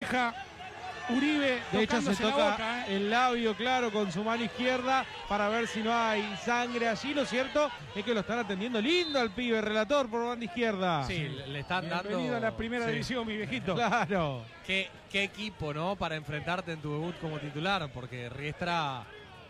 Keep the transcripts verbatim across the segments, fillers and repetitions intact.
naranja. Uribe, de hecho se toca la boca, ¿eh? el labio, claro, con su mano izquierda para ver si no hay sangre allí. Lo cierto es que lo están atendiendo lindo al pibe, relator por banda izquierda. Sí, le están Bienvenido dando... Bienvenido a la primera sí. división, mi viejito. Claro. ¿Qué, qué equipo, ¿no? Para enfrentarte en tu debut como titular, porque Riestra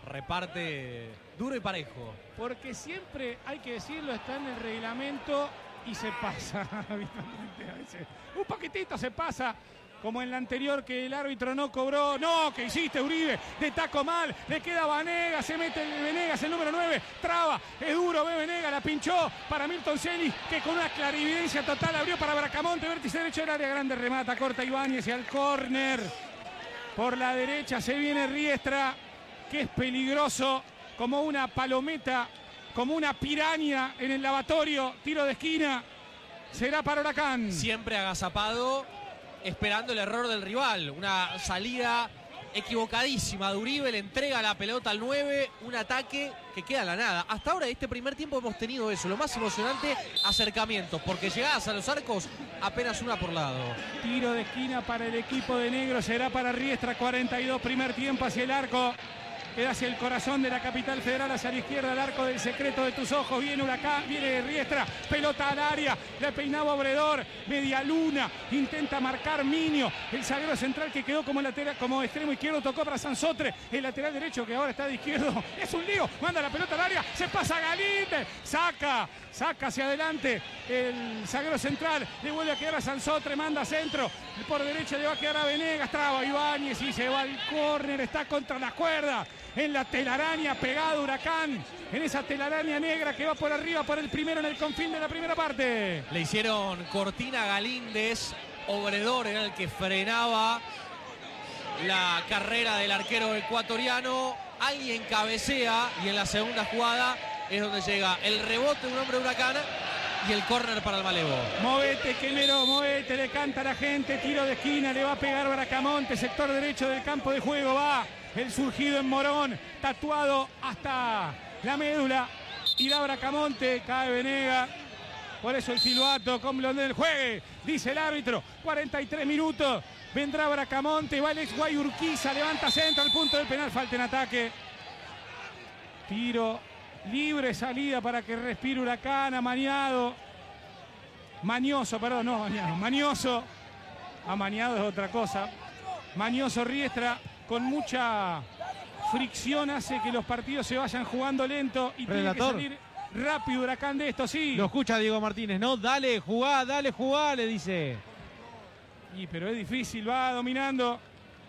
reparte duro y parejo. Porque siempre, hay que decirlo, está en el reglamento y se pasa habitualmente a veces. Un poquitito se pasa. Como en la anterior que el árbitro no cobró. No, ¿qué hiciste, Uribe? De taco mal, le queda Vanegas, se mete el Venegas, el número nueve, traba, es duro, ve Venegas, la pinchó para Milton Celis, que con una clarividencia total abrió para Bracamonte, vértice derecho del área grande, remata, corta Ibáñez y al córner. Por la derecha se viene Riestra, que es peligroso, como una palometa, como una piraña en el lavatorio, tiro de esquina, será para Huracán. Siempre agazapado, esperando el error del rival, una salida equivocadísima de Uribe, le entrega la pelota al nueve, un ataque que queda a la nada. Hasta ahora, este primer tiempo hemos tenido eso, lo más emocionante, acercamientos, porque llegadas a los arcos, apenas una por lado. Tiro de esquina para el equipo de negro, será para Riestra, cuarenta y dos, primer tiempo hacia el arco. Queda hacia el corazón de la capital federal, hacia la izquierda, el arco del secreto de tus ojos. Viene Huracán, viene Riestra, pelota al área, le peinaba Obredor, media luna, intenta marcar Minio, el zaguero central que quedó como lateral, como extremo izquierdo, tocó para Sansotre, el lateral derecho que ahora está de izquierdo, es un lío, manda la pelota al área, se pasa Galinde, saca, saca hacia adelante el zaguero central, le vuelve a quedar a Sansotre, manda centro, por derecha le va a quedar a Venegas, traba Ibáñez y se va al córner, está contra la cuerda. En la telaraña pegado Huracán, en esa telaraña negra que va por arriba por el primero en el confín de la primera parte. Le hicieron cortina a Galíndez, Obredor era el que frenaba la carrera del arquero ecuatoriano, alguien cabecea y en la segunda jugada es donde llega el rebote de un hombre de Huracán y el córner para el Malevo. Movete, Quemero, movete, le canta a la gente, tiro de esquina, le va a pegar Bracamonte, sector derecho del campo de juego, va el surgido en Morón, tatuado hasta la médula, y da Bracamonte, cae Venegas, por eso el silbato con Blondel, juegue, dice el árbitro, cuarenta y tres minutos, vendrá Bracamonte, va el ex Guay Urquiza, levanta centro al punto del penal, falta en ataque, tiro libre, salida para que respire Huracán, amañado, mañoso, perdón, no mañado, mañoso, amañado es otra cosa, mañoso Riestra, con mucha fricción hace que los partidos se vayan jugando lento y Relator. tiene que salir rápido Huracán de esto, sí. Lo escucha Diego Martínez, ¿no? Dale, jugá, dale, jugá, le dice. Y pero es difícil, va dominando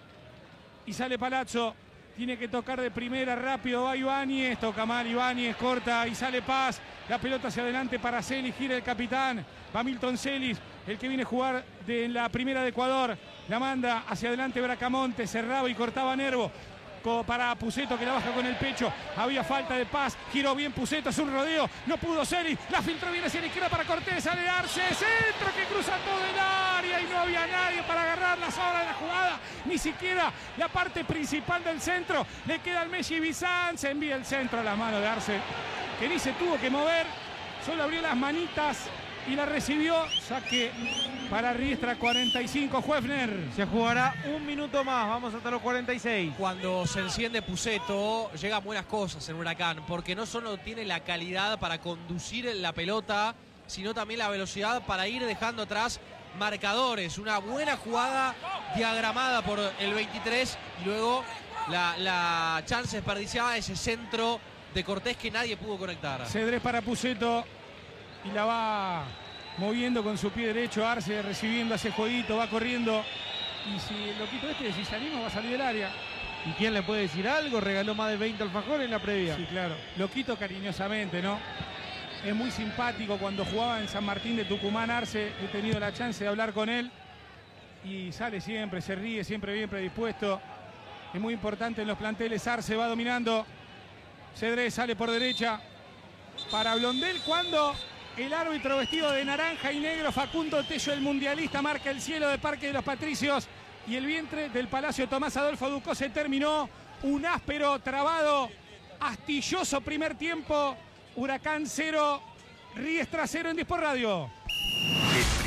y sale Palazzo. Tiene que tocar de primera, rápido, va Ibáñez, toca mal Ibáñez, corta y sale Paz. La pelota hacia adelante para Celis, gira el capitán. Va Milton Celis, el que viene a jugar de la primera de Ecuador. La manda hacia adelante Bracamonte, cerraba y cortaba Nervo. Para Puceto que la baja con el pecho, había falta de Paz, giró bien Puceto, es un rodeo, no pudo Celis, la filtró bien hacia la izquierda para Cortés, sale Arce, centro que cruza todo el área y no había nadie para agarrar la sobra de la jugada, ni siquiera la parte principal del centro, le queda al Messi Bizán, se envía el centro a la mano de Arce, que ni se tuvo que mover, solo abrió las manitas y la recibió, saque para Riestra, cuarenta y cinco, Huefner. Se jugará un minuto más, vamos hasta los cuarenta y seis. Cuando se enciende Puceto, llegan buenas cosas en Huracán, porque no solo tiene la calidad para conducir la pelota, sino también la velocidad para ir dejando atrás marcadores. Una buena jugada diagramada por el veintitrés y luego la, la chance desperdiciada, ese centro de Cortés que nadie pudo conectar. Cedrés para Puceto y la va moviendo con su pie derecho, Arce recibiendo ese jueguito, va corriendo y si el loquito este, si se anima, va a salir del área. ¿Y quién le puede decir algo? Regaló más de veinte alfajores en la previa. Sí, claro. Loquito cariñosamente, ¿no? Es muy simpático. Cuando jugaba en San Martín de Tucumán, Arce, he tenido la chance de hablar con él y sale siempre, se ríe, siempre bien predispuesto. Es muy importante en los planteles. Arce va dominando. Cedrés sale por derecha para Blondel cuando el árbitro vestido de naranja y negro, Facundo Tello, el mundialista, marca el cielo de Parque de los Patricios y el vientre del Palacio Tomás Adolfo Ducó. Se terminó un áspero, trabado, astilloso primer tiempo. Huracán cero, Riestra cero en Dispor Radio. El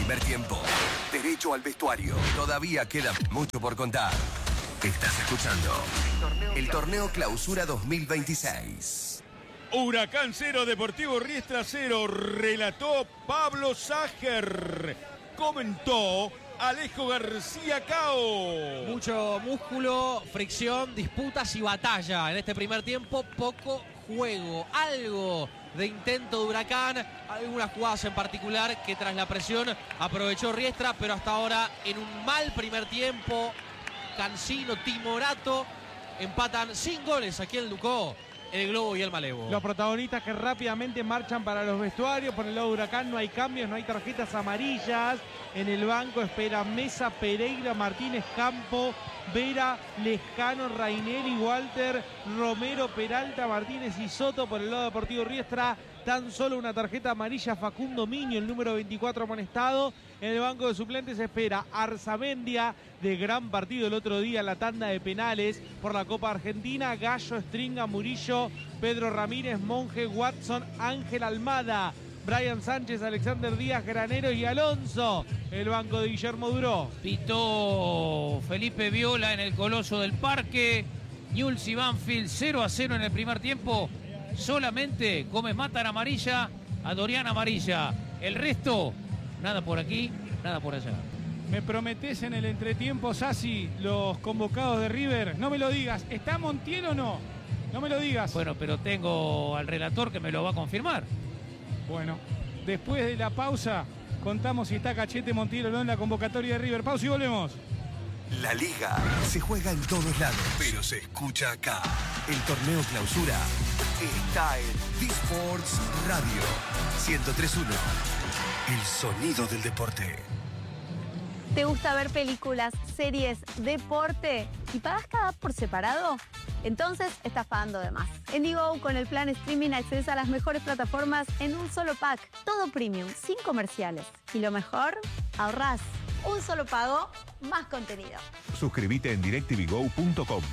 primer tiempo. Derecho al vestuario. Todavía queda mucho por contar. Estás escuchando el Torneo Clausura dos mil veintiséis. Huracán cero, Deportivo Riestra cero. Relató Pablo Ságer. Comentó Alejo García Cao. Mucho músculo, fricción, disputas y batalla. En este primer tiempo, poco juego. Algo de intento de Huracán. Algunas jugadas en particular que tras la presión aprovechó Riestra, pero hasta ahora en un mal primer tiempo. Cancino, Timorato empatan sin goles aquí en Ducó. El Globo y el Malevo. Los protagonistas que rápidamente marchan para los vestuarios. Por el lado de Huracán no hay cambios, no hay tarjetas amarillas. En el banco espera Mesa, Pereira, Martínez, Campo, Vera, Lescano, Rainelli, Walter, Romero, Peralta, Martínez y Soto. Por el lado Deportivo Riestra, tan solo una tarjeta amarilla, Facundo Miño, el número veinticuatro amonestado. En el banco de suplentes espera Arzamendia, de gran partido el otro día en la tanda de penales por la Copa Argentina. Gallo, Stringa, Murillo, Pedro Ramírez, Monje, Watson, Ángel Almada, Brian Sánchez, Alexander Díaz, Granero y Alonso. El banco de Guillermo Duró. Pitó Felipe Viola en el Coloso del Parque. Newell's y Banfield cero a cero en el primer tiempo. Solamente Gómez matan amarilla a Dorian amarilla. El resto, nada por aquí, nada por allá. ¿Me prometés en el entretiempo, Sassi, los convocados de River? No me lo digas. ¿Está Montiel o no? No me lo digas. Bueno, pero tengo al relator que me lo va a confirmar. Bueno, después de la pausa, contamos si está Cachete Montiel o no en la convocatoria de River. Pausa y volvemos. La Liga se juega en todos lados, pero se escucha acá. El Torneo Clausura está en D-Sports Radio ciento tres punto uno. El sonido del deporte. ¿Te gusta ver películas, series, deporte y pagas cada app por separado? Entonces estás pagando de más. En Digo, con el plan streaming accedes a las mejores plataformas en un solo pack. Todo premium, sin comerciales. Y lo mejor, ahorrás. Un solo pago, más contenido. Suscríbete en directv go punto com.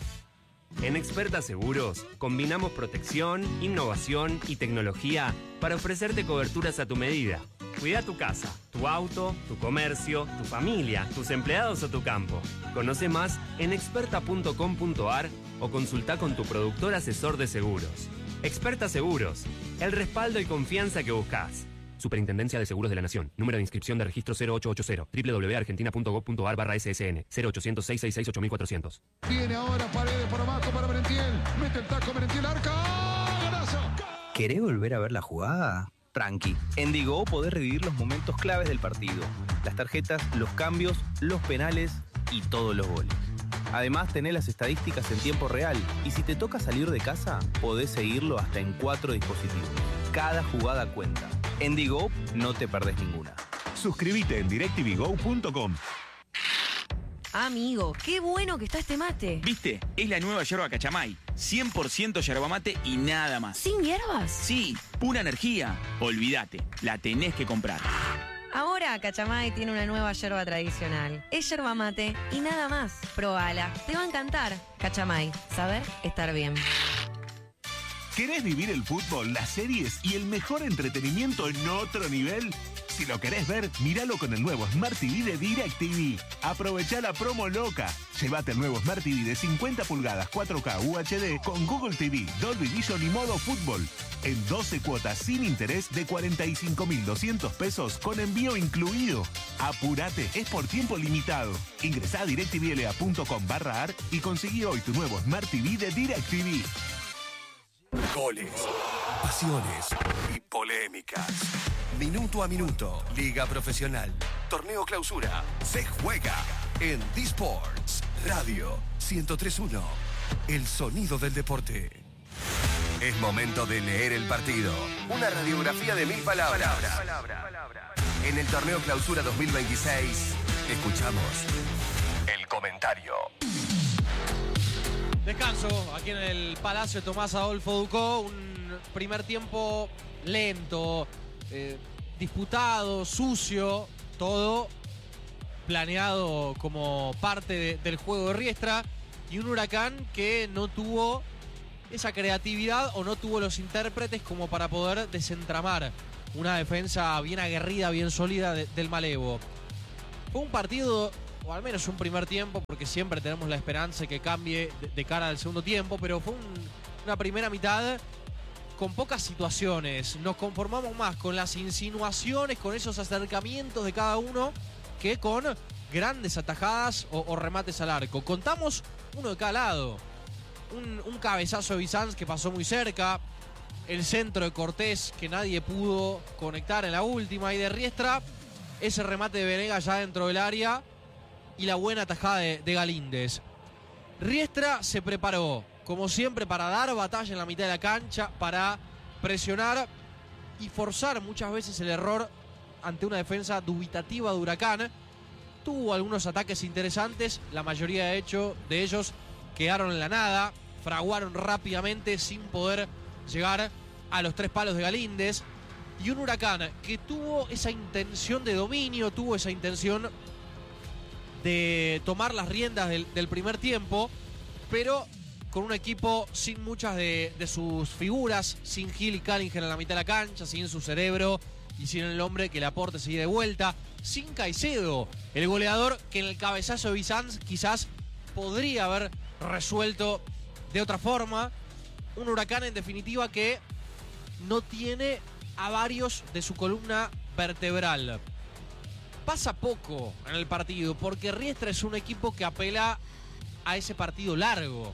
En Experta Seguros, combinamos protección, innovación y tecnología para ofrecerte coberturas a tu medida. Cuida tu casa, tu auto, tu comercio, tu familia, tus empleados o tu campo. Conoce más en experta punto com punto ar o consulta con tu productor asesor de seguros. Experta Seguros, el respaldo y confianza que buscas. Superintendencia de Seguros de la Nación. Número de inscripción de registro cero ocho ocho cero. doble u doble u doble u punto argentina punto gob punto ar barra ese ese ene. cero ochocientos, seiscientos sesenta y seis, ocho mil cuatrocientos. Viene ahora Paredes por abajo para Merentiel. Mete el taco Merentiel, arca. ¡Golazo! ¿Querés volver a ver la jugada? Tranqui. En Digo podés revivir los momentos claves del partido. Las tarjetas, los cambios, los penales y todos los goles. Además, tenés las estadísticas en tiempo real. Y si te toca salir de casa, podés seguirlo hasta en cuatro dispositivos. Cada jugada cuenta. En Digo no te perdés ninguna. Suscríbete en directv go punto com. Amigo, qué bueno que está este mate. ¿Viste? Es la nueva yerba Cachamay. cien por ciento yerba mate y nada más. ¿Sin hierbas? Sí, pura energía. Olvídate, la tenés que comprar. Ahora Cachamay tiene una nueva yerba tradicional. Es yerba mate y nada más. Probala, te va a encantar. Cachamay, saber estar bien. ¿Querés vivir el fútbol, las series y el mejor entretenimiento en otro nivel? Si lo querés ver, míralo con el nuevo Smart T V de DirecTV. Aprovechá la promo loca. Llévate el nuevo Smart T V de cincuenta pulgadas cuatro K U H D con Google T V, Dolby Vision y modo fútbol. En doce cuotas sin interés de cuarenta y cinco mil doscientos pesos con envío incluido. Apurate, es por tiempo limitado. Ingresá a directvla punto com barra ar y conseguí hoy tu nuevo Smart T V de DirecTV. Goles, pasiones y polémicas. Minuto a minuto, Liga Profesional. Torneo Clausura. Se juega en D-Sports Radio ciento tres punto uno. El sonido del deporte. Es momento de leer el partido. Una radiografía de mil palabras. En el Torneo Clausura dos mil veintiséis, escuchamos el comentario. Descanso aquí en el Palacio Tomás Adolfo Ducó. Un primer tiempo lento, eh, disputado, sucio, todo planeado como parte de, del juego de Riestra. Y un Huracán que no tuvo esa creatividad o no tuvo los intérpretes como para poder desentramar una defensa bien aguerrida, bien sólida de, del Malevo. Fue un partido, o al menos un primer tiempo, porque siempre tenemos la esperanza de que cambie de, de cara al segundo tiempo, pero fue un, una primera mitad con pocas situaciones. Nos conformamos más con las insinuaciones, con esos acercamientos de cada uno, que con grandes atajadas o, o remates al arco. Contamos uno de cada lado. Un, un cabezazo de Bizanz que pasó muy cerca. El centro de Cortés que nadie pudo conectar en la última. Y de Riestra, ese remate de Venegas ya dentro del área. Y la buena atajada de, de Galíndez. Riestra se preparó, como siempre, para dar batalla en la mitad de la cancha, para presionar y forzar muchas veces el error ante una defensa dubitativa de Huracán. Tuvo algunos ataques interesantes, la mayoría de, hecho, de ellos quedaron en la nada, fraguaron rápidamente sin poder llegar a los tres palos de Galíndez. Y un Huracán que tuvo esa intención de dominio, tuvo esa intención de tomar las riendas del, del primer tiempo, pero con un equipo sin muchas de, de sus figuras, sin Gil y Callinger en la mitad de la cancha, sin su cerebro y sin el hombre que le aporte seguir de vuelta, sin Caicedo, el goleador que en el cabezazo de Bizanz quizás podría haber resuelto de otra forma. Un Huracán en definitiva que no tiene a varios de su columna vertebral. Pasa poco en el partido porque Riestra es un equipo que apela a ese partido largo.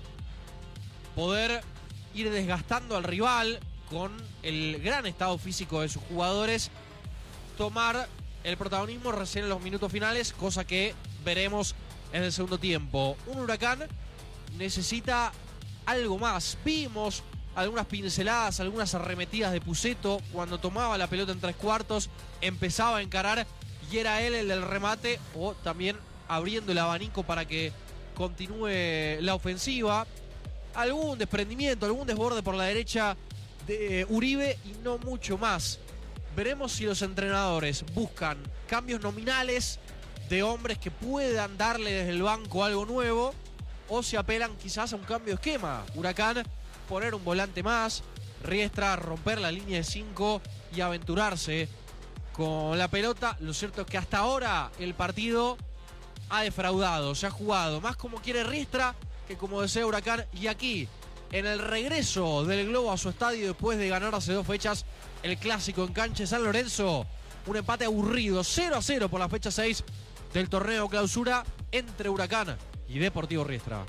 Poder ir desgastando al rival con el gran estado físico de sus jugadores, tomar el protagonismo recién en los minutos finales, cosa que veremos en el segundo tiempo. Un Huracán necesita algo más. Vimos algunas pinceladas, algunas arremetidas de Pusetto cuando tomaba la pelota en tres cuartos, empezaba a encarar y era él el del remate, o también abriendo el abanico para que continúe la ofensiva. Algún desprendimiento, algún desborde por la derecha de Uribe y no mucho más. Veremos si los entrenadores buscan cambios nominales de hombres que puedan darle desde el banco algo nuevo, o si apelan quizás a un cambio de esquema. Huracán poner un volante más, Riestra romper la línea de cinco y aventurarse con la pelota. Lo cierto es que hasta ahora el partido ha defraudado, se ha jugado más como quiere Riestra que como desea Huracán. Y aquí, en el regreso del Globo a su estadio después de ganar hace dos fechas el clásico en cancha de San Lorenzo, un empate aburrido, cero a cero por la fecha seis del torneo clausura entre Huracán y Deportivo Riestra.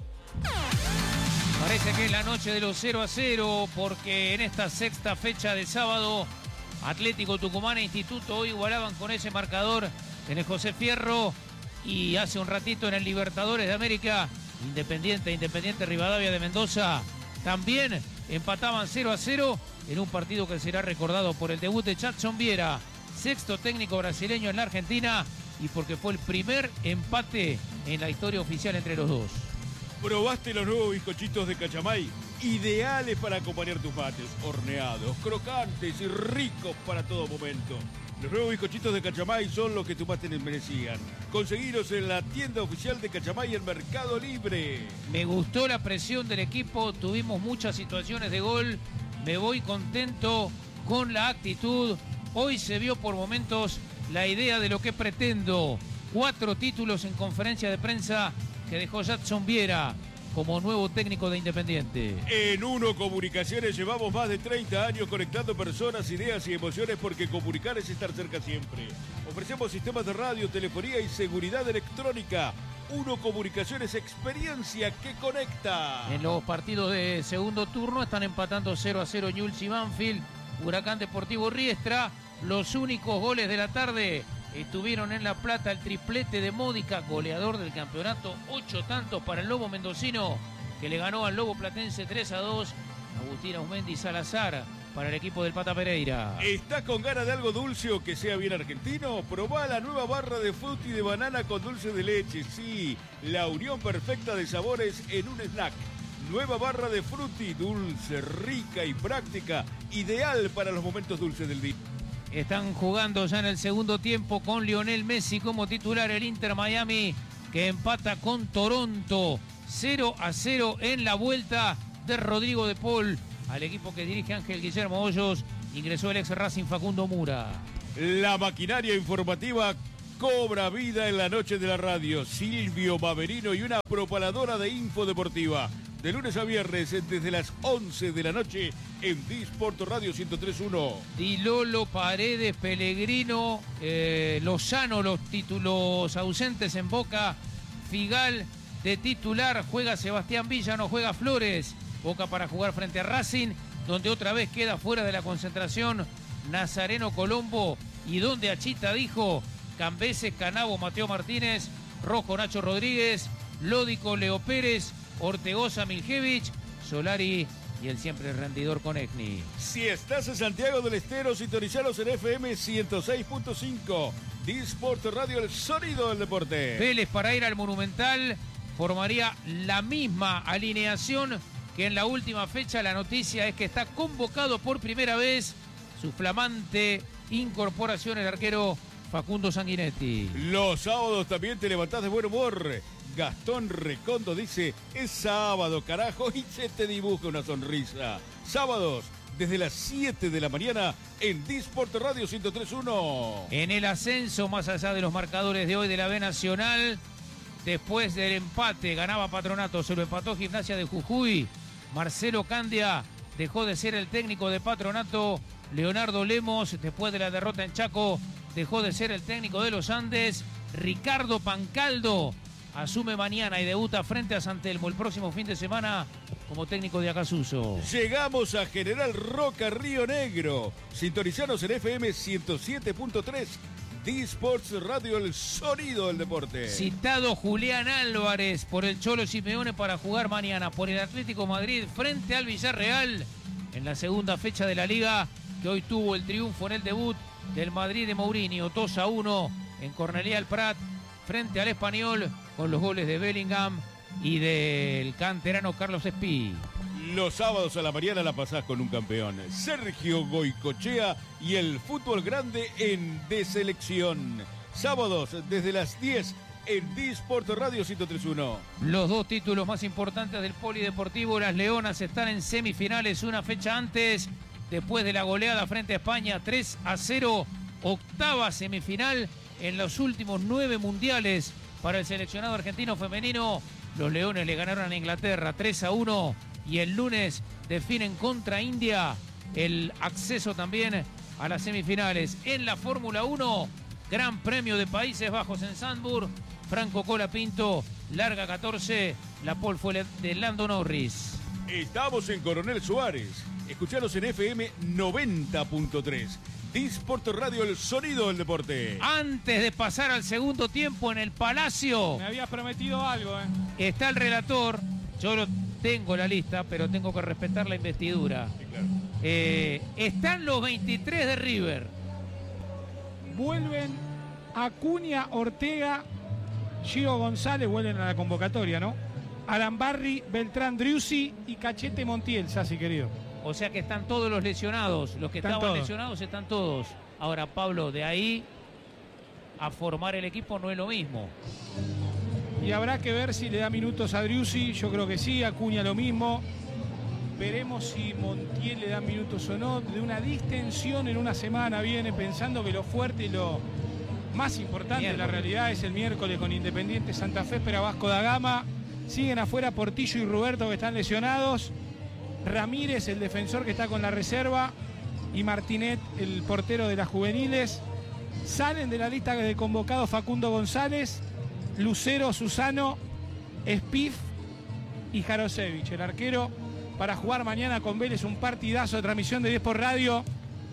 Parece que es la noche de los cero a cero, porque en esta sexta fecha de sábado, Atlético Tucumán e Instituto hoy igualaban con ese marcador en el José Fierro, y hace un ratito en el Libertadores de América, Independiente, Independiente Rivadavia de Mendoza también empataban cero a cero en un partido que será recordado por el debut de Jadson Viera, sexto técnico brasileño en la Argentina, y porque fue el primer empate en la historia oficial entre los dos. ¿Probaste los nuevos bizcochitos de Cachamay? Ideales para acompañar tus mates, horneados, crocantes y ricos para todo momento. Los nuevos bizcochitos de Cachamay son los que tus mates merecían. Conseguiros en la tienda oficial de Cachamay en Mercado Libre. Me gustó la presión del equipo, tuvimos muchas situaciones de gol. Me voy contento con la actitud. Hoy se vio por momentos la idea de lo que pretendo. Cuatro títulos en conferencia de prensa que dejó Jadson Viera como nuevo técnico de Independiente. En Uno Comunicaciones llevamos más de treinta años conectando personas, ideas y emociones, porque comunicar es estar cerca siempre. Ofrecemos sistemas de radio, telefonía y seguridad electrónica. Uno Comunicaciones, experiencia que conecta. En los partidos de segundo turno están empatando cero a cero Newell's y Banfield, Huracán Deportivo Riestra. Los únicos goles de la tarde estuvieron en La Plata, el triplete de Módica, goleador del campeonato, ocho tantos para el Lobo mendocino, que le ganó al Lobo platense tres a dos. Agustín Aumendi Salazar para el equipo del Pata Pereira. ¿Estás con ganas de algo dulce o que sea bien argentino? Probá la nueva barra de frutti de banana con dulce de leche. Sí, la unión perfecta de sabores en un snack. Nueva barra de frutti, dulce, rica y práctica, ideal para los momentos dulces del día. Están jugando ya en el segundo tiempo con Lionel Messi como titular el Inter Miami, que empata con Toronto cero a cero en la vuelta de Rodrigo de Paul al equipo que dirige Ángel Guillermo Hoyos ingresó el ex Racing Facundo Mura. La maquinaria informativa cobra vida en la noche de la radio. Silvio Baverino y una propaladora de info deportiva. De lunes a viernes desde las once de la noche en Disport Radio ciento tres punto uno. Di Lolo, Paredes, Pellegrino, eh, Lozano, los títulos ausentes en Boca. Figal de titular, juega Sebastián Villa, no juega Flores. Boca para jugar frente a Racing, donde otra vez queda fuera de la concentración Nazareno Colombo y donde Achita dijo Cambeses, Canavo, Mateo Martínez, Rojo, Nacho Rodríguez, Lódico, Leo Pérez, Ortegoza, Miljevich, Solari y el siempre rendidor Conegni. Si estás en Santiago del Estero, sintonizalos en F M ciento seis punto cinco. Disport Radio, el sonido del deporte. Vélez para ir al Monumental formaría la misma alineación que en la última fecha. La noticia es que está convocado por primera vez su flamante incorporación, el arquero Facundo Sanguinetti. Los sábados también te levantás de buen humor. Gastón Recondo dice, es sábado, carajo, y se te dibuja una sonrisa. Sábados, desde las siete de la mañana, en Disport Radio ciento tres punto uno. En el ascenso, más allá de los marcadores de hoy de la B Nacional, después del empate, ganaba Patronato, se lo empató Gimnasia de Jujuy. Marcelo Candia dejó de ser el técnico de Patronato. Leonardo Lemos, después de la derrota en Chaco, dejó de ser el técnico de los Andes. Ricardo Pancaldo asume mañana y debuta frente a San Telmo el próximo fin de semana como técnico de Acasuso. Llegamos a General Roca, Río Negro. Sintonizanos en F M ciento siete punto tres. Disports Radio, el sonido del deporte. Citado Julián Álvarez por el Cholo Simeone para jugar mañana por el Atlético Madrid frente al Villarreal en la segunda fecha de la Liga, que hoy tuvo el triunfo en el debut del Madrid de Mourinho, dos a uno en Cornellà al Prat frente al Español, con los goles de Bellingham y del canterano Carlos Espí. Los sábados a la mañana la pasás con un campeón, Sergio Goicochea, y el fútbol grande en De Selección. Sábados desde las diez en Disport Radio ciento tres punto uno. Los dos títulos más importantes del polideportivo, las Leonas están en semifinales una fecha antes, después de la goleada frente a España tres a cero, octava semifinal en los últimos nueve mundiales para el seleccionado argentino femenino. Los Leones le ganaron a Inglaterra tres a uno y el lunes definen contra India el acceso también a las semifinales. En la Fórmula uno, Gran Premio de Países Bajos en Zandvoort, Franco Colapinto larga catorce, la pole fue de Lando Norris. Estamos en Coronel Suárez, escuchanos en F M noventa punto tres. Disport Radio, el sonido del deporte. Antes de pasar al segundo tiempo en el Palacio, me habías prometido algo, ¿eh? Está el relator. Yo lo tengo la lista, pero tengo que respetar la investidura. Sí, claro. eh, están los veintitrés de River. Vuelven Acuña, Ortega, Gio González, vuelven a la convocatoria, ¿no? Alambarri, Beltrán Driussi y Cachete Montiel, Sassi, querido. O sea que están todos los lesionados. Los que están estaban todos. lesionados están todos. Ahora, Pablo, de ahí a formar el equipo no es lo mismo. Y habrá que ver si le da minutos a Driussi. Yo creo que sí, Acuña lo mismo. Veremos si Montiel le da minutos o no. De una distensión en una semana viene, pensando que lo fuerte y lo más importante de la realidad es el miércoles con Independiente Santa Fe, espera Vasco da Gama. Siguen afuera Portillo y Roberto, que están lesionados. Ramírez, el defensor que está con la reserva, y Martinet, el portero de las juveniles. Salen de la lista de convocados Facundo González, Lucero, Susano, Spiff y Jarosevich, el arquero, para jugar mañana con Vélez un partidazo de transmisión de diez por radio.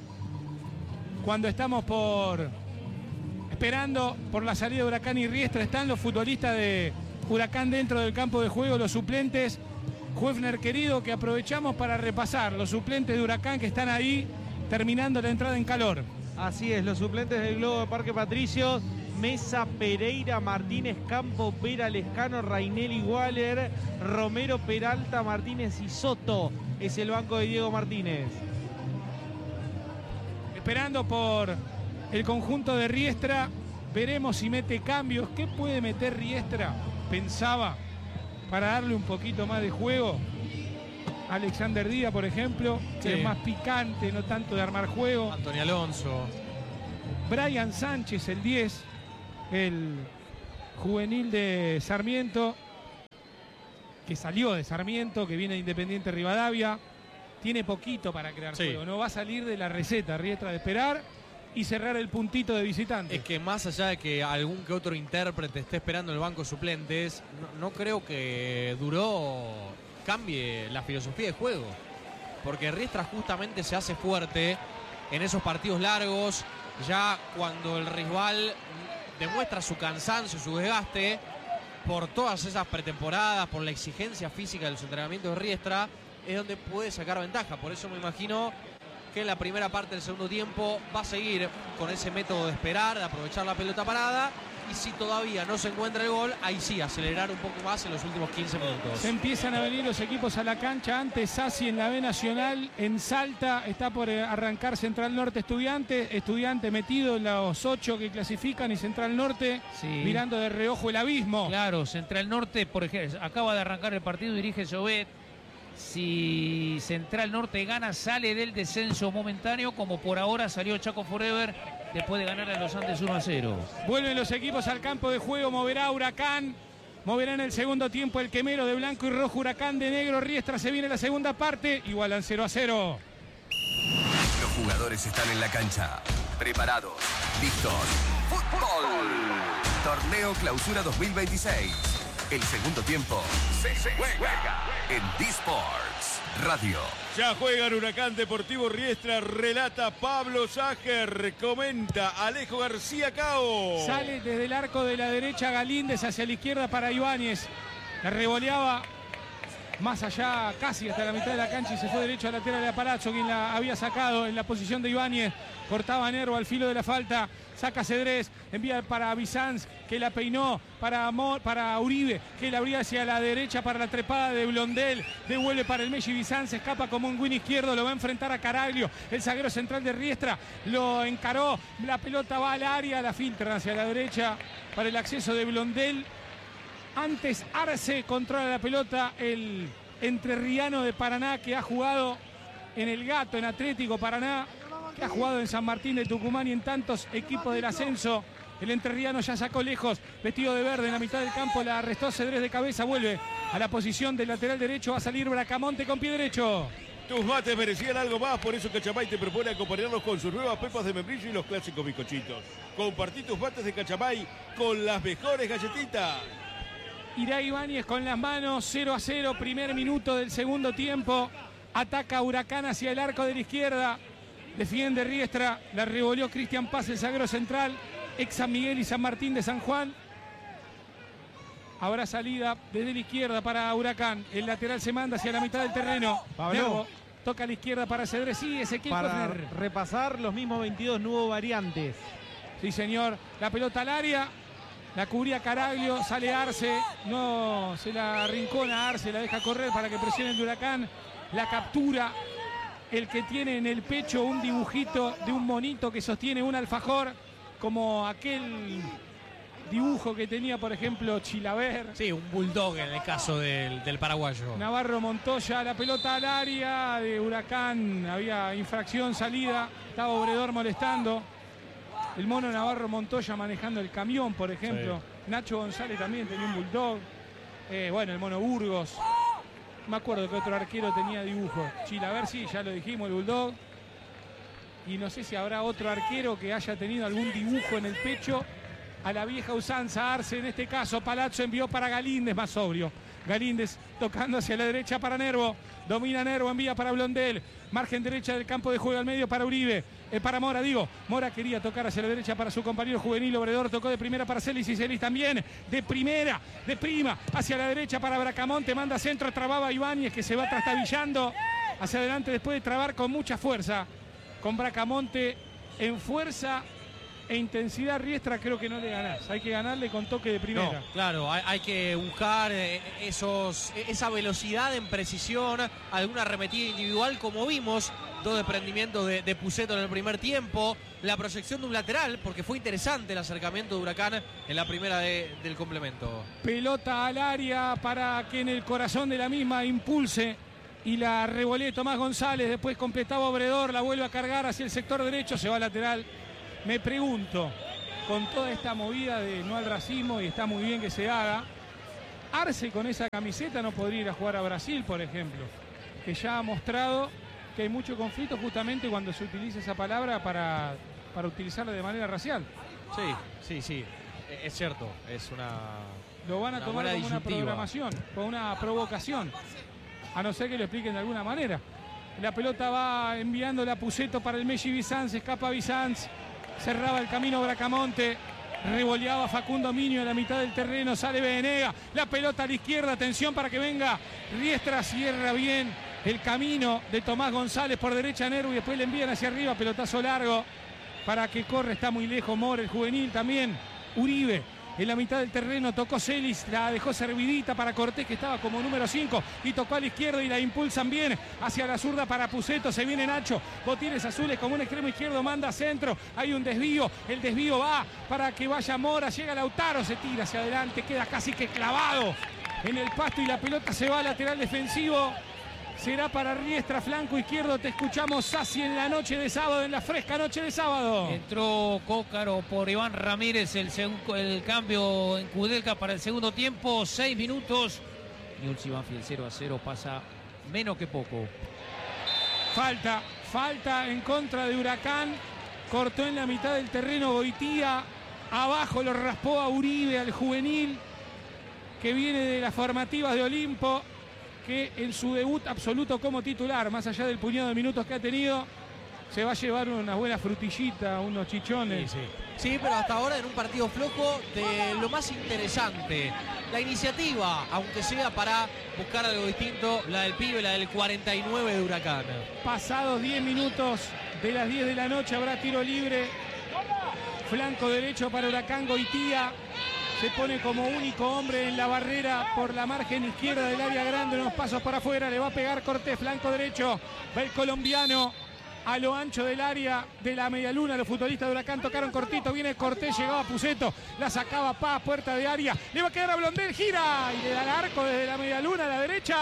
Cuando estamos por esperando por la salida de Huracán y Riestra, están los futbolistas de Huracán dentro del campo de juego, los suplentes. Huefner querido, que aprovechamos para repasar los suplentes de Huracán que están ahí terminando la entrada en calor. Así es, los suplentes del Globo de Parque Patricios: Mesa, Pereira, Martínez, Campo, Vera, Lescano, Rainelli, Waller, Romero, Peralta, Martínez y Soto. Es el banco de Diego Martínez. Esperando por el conjunto de Riestra, veremos si mete cambios. ¿Qué puede meter Riestra? Pensaba, para darle un poquito más de juego. Alexander Díaz, por ejemplo, que Sí. es más picante, no tanto de armar juego. Antonio Alonso. Brian Sánchez, el diez, el juvenil de Sarmiento, que salió de Sarmiento, que viene de Independiente Rivadavia. Tiene poquito para crear Sí. juego. No va a salir de la receta, Riestra, de esperar y cerrar el puntito de visitante. Es que más allá de que algún que otro intérprete esté esperando en el banco de suplentes, no, no creo que Duró cambie la filosofía de juego. Porque Riestra justamente se hace fuerte en esos partidos largos, ya cuando el rival demuestra su cansancio, su desgaste, por todas esas pretemporadas, por la exigencia física de los entrenamientos de Riestra, es donde puede sacar ventaja. Por eso me imagino que en la primera parte del segundo tiempo va a seguir con ese método de esperar, de aprovechar la pelota parada, y si todavía no se encuentra el gol, ahí sí, acelerar un poco más en los últimos quince minutos. Se empiezan a venir los equipos a la cancha. Antes Sassi en la B Nacional, en Salta, está por arrancar Central Norte Estudiante. Estudiante metido en los ocho que clasifican y Central Norte Sí. mirando de reojo el abismo. Claro, Central Norte, por ejemplo, acaba de arrancar el partido, dirige Jovet. Si Central Norte gana, sale del descenso momentáneo, como por ahora salió Chaco Forever después de ganar a los Andes uno a cero. Vuelven los equipos al campo de juego, moverá Huracán. Moverá en el segundo tiempo el quemero de blanco y rojo, Huracán de negro. Riestra, se viene la segunda parte, igualan cero a cero. Los jugadores están en la cancha, preparados, listos. ¡Fútbol! Torneo Clausura dos mil veintiséis. El segundo tiempo se juega en D-Sports Radio. Ya juega el Huracán Deportivo Riestra, relata Pablo Ságer, comenta Alejo García Cao. Sale desde el arco de la derecha Galíndez hacia la izquierda para Ibáñez. La revoleaba más allá, casi hasta la mitad de la cancha, y se fue derecho al lateral de Aparazo, quien la había sacado en la posición de Ibáñez. Cortaba Nervo al filo de la falta. Saca Cedrés, envía para Bizanz, que la peinó para, Amor, para Uribe, que la abría hacia la derecha para la trepada de Blondel. Devuelve para el Messi, Bizanz escapa como un win izquierdo, lo va a enfrentar a Caraglio. El zaguero central de Riestra lo encaró. La pelota va al área, la filtran hacia la derecha para el acceso de Blondel. Antes Arce controla la pelota, el entrerriano de Paraná, que ha jugado en el Gato, en Atlético Paraná, que ha jugado en San Martín de Tucumán y en tantos equipos del ascenso. El entrerriano ya sacó lejos, vestido de verde en la mitad del campo, la arrestó Cedrés de cabeza, vuelve a la posición del lateral derecho, va a salir Bracamonte con pie derecho. Tus mates merecían algo más, por eso Cachamay te propone acompañarlos con sus nuevas pepas de membrillo y los clásicos bizcochitos. Compartí tus mates de Cachamay con las mejores galletitas. Irá Ibáñez con las manos, cero a cero, primer minuto del segundo tiempo. Ataca Huracán hacia el arco de la izquierda. Defiende Riestra, la revolvió Cristian Paz, el zaguero central, ex San Miguel y San Martín de San Juan. Habrá salida desde la izquierda para Huracán. El lateral se manda hacia la mitad del terreno. Pablo. Nervo toca a la izquierda para Cedrés. Sí, Ezequiel Para Kofner. repasar los mismos veintidós, no hubo variantes. Sí, señor. La pelota al área. La cubría Caraglio. Sale Arce. No se la rincona a Arce. La deja correr para que presione el Huracán. La captura. El que tiene en el pecho un dibujito de un monito que sostiene un alfajor. Como aquel dibujo que tenía, por ejemplo, Chilaver. Sí, un bulldog en el caso del, del paraguayo. Navarro Montoya, la pelota al área de Huracán. Había infracción, salida. Estaba Obredor molestando. El mono Navarro Montoya manejando el camión, por ejemplo. Sí. Nacho González también tenía un bulldog. Eh, bueno, el mono Burgos. No me acuerdo que otro arquero tenía dibujo. Chilaver, sí, ya lo dijimos, el bulldog. Y no sé si habrá otro arquero que haya tenido algún dibujo en el pecho. A la vieja usanza, Arce en este caso. Palazzo envió para Galíndez, más sobrio. Galíndez tocando hacia la derecha para Nervo. Domina Nervo, envía para Blondel. Margen derecha del campo de juego al medio para Uribe. Eh, para Mora, digo. Mora quería tocar hacia la derecha para su compañero juvenil. Obredor tocó de primera para Celis y Celis también. De primera, de prima, hacia la derecha para Bracamonte. Manda centro, trababa Ibáñez, que se va trastabillando hacia adelante después de trabar con mucha fuerza. Con Bracamonte en fuerza e intensidad. Riestra creo que no le ganás. Hay que ganarle con toque de primera. No, claro, hay, hay que buscar eh, esos, esa velocidad en precisión, alguna arremetida individual, como vimos, dos desprendimientos de, de Puceto en el primer tiempo, la proyección de un lateral, porque fue interesante el acercamiento de Huracán en la primera de, del complemento. Pelota al área para que en el corazón de la misma impulse y la revolea Tomás González, después completaba Obredor, la vuelve a cargar hacia el sector derecho, se va al lateral. Me pregunto, con toda esta movida de no al racismo, y está muy bien que se haga, Arce con esa camiseta no podría ir a jugar a Brasil, por ejemplo, que ya ha mostrado que hay mucho conflicto justamente cuando se utiliza esa palabra para, para utilizarla de manera racial. Sí, sí, sí, es cierto, es una... Lo van a una tomar buena como una disyuntiva. programación, como una provocación, a no ser que lo expliquen de alguna manera. La pelota va enviando la Puceto para el Messi Bizanz, escapa Bizanz, cerraba el camino Bracamonte, revoleaba Facundo Miño en la mitad del terreno, sale Venega, la pelota a la izquierda, atención para que venga Riestra, cierra bien el camino de Tomás González por derecha Nervo y después le envían hacia arriba, pelotazo largo para que corre, está muy lejos Mora, el juvenil también, Uribe. En la mitad del terreno tocó Celis, la dejó servidita para Cortés, que estaba como número cinco, y tocó a la izquierda y la impulsan bien hacia la zurda para Puceto. Se viene Nacho, botines azules como un extremo izquierdo, manda centro, hay un desvío, el desvío va para que vaya Mora, llega Lautaro, se tira hacia adelante, queda casi que clavado en el pasto y la pelota se va al lateral defensivo. Será para Riestra, flanco izquierdo. Te escuchamos, Sassi, en la noche de sábado, en la fresca noche de sábado. Entró Cócaro por Iván Ramírez, el, el cambio en Kudelka para el segundo tiempo. Seis minutos. Newell's y Banfield cero a cero, pasa menos que poco. Falta, falta en contra de Huracán. Cortó en la mitad del terreno Goitía. Abajo lo raspó a Uribe, al juvenil, que viene de las formativas de Olimpo, que en su debut absoluto como titular, más allá del puñado de minutos que ha tenido, se va a llevar una buena frutillita, unos chichones. Sí, sí. Sí, pero hasta ahora en un partido flojo de lo más interesante. La iniciativa, aunque sea para buscar algo distinto, la del pibe, la del cuarenta y nueve de Huracán. Pasados diez minutos de las diez de la noche habrá tiro libre. Flanco derecho para Huracán, Goitía. Se pone como único hombre en la barrera por la margen izquierda del área grande, unos pasos para afuera, le va a pegar Cortés, flanco derecho, va el colombiano a lo ancho del área de la medialuna. Los futbolistas de Huracán tocaron cortito, viene Cortés, llegaba Puceto, la sacaba Paz, puerta de área, le va a quedar a Blondel, gira y le da el arco desde la medialuna a la derecha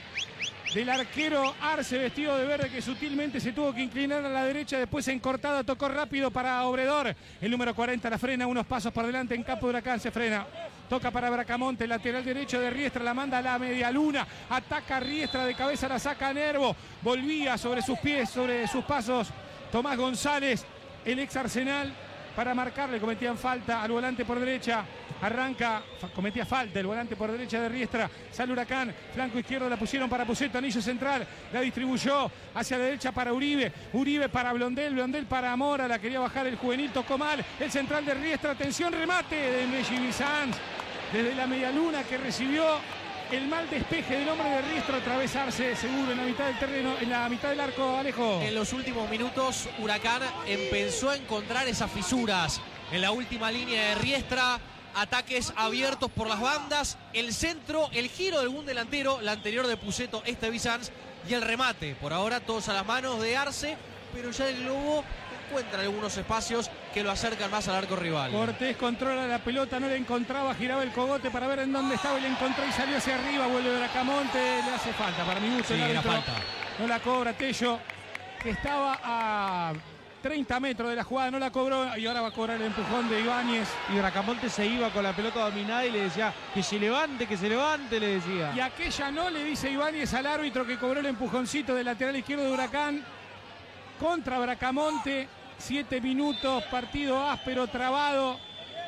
del arquero Arce, vestido de verde, que sutilmente se tuvo que inclinar a la derecha, después en cortada tocó rápido para Obredor, el número cuarenta la frena, unos pasos por delante en campo de Huracán, se frena, toca para Bracamonte, lateral derecho de Riestra, la manda a la media luna, ataca Riestra de cabeza, la saca Nervo, volvía sobre sus pies, sobre sus pasos Tomás González, el ex Arsenal, para marcarle, cometían falta al volante por derecha, arranca, cometía falta el volante por derecha de Riestra, sale Huracán, flanco izquierdo la pusieron para Puceto, anillo central, la distribuyó hacia la derecha para Uribe, Uribe para Blondel, Blondel para Mora, la quería bajar el juvenil, tocó mal, el central de Riestra, atención, remate de Messi Bizanz, desde la medialuna que recibió el mal despeje del hombre de Riestra, atravesarse seguro en la mitad del terreno, en la mitad del arco, Alejo. En los últimos minutos, Huracán empezó a encontrar esas fisuras en la última línea de Riestra, ataques abiertos por las bandas, el centro, el giro de algún delantero, la anterior de Puceto, este Bizanz, y el remate. Por ahora todos a las manos de Arce, pero ya el Globo encuentra algunos espacios que lo acercan más al arco rival. Cortés controla la pelota, no la encontraba, giraba el cogote para ver en dónde estaba y la encontró y salió hacia arriba, vuelve Bracamonte, le hace falta, para mi gusto. Sí, el árbitro era falta. No la cobra Tello, que estaba a treinta metros de la jugada, no la cobró y ahora va a cobrar el empujón de Ibáñez. Y Bracamonte se iba con la pelota dominada y le decía que se levante, que se levante, le decía. Y aquella no, le dice Ibáñez al árbitro que cobró el empujoncito del lateral izquierdo de Huracán contra Bracamonte. Siete minutos, partido áspero, trabado.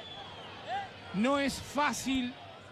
No es fácil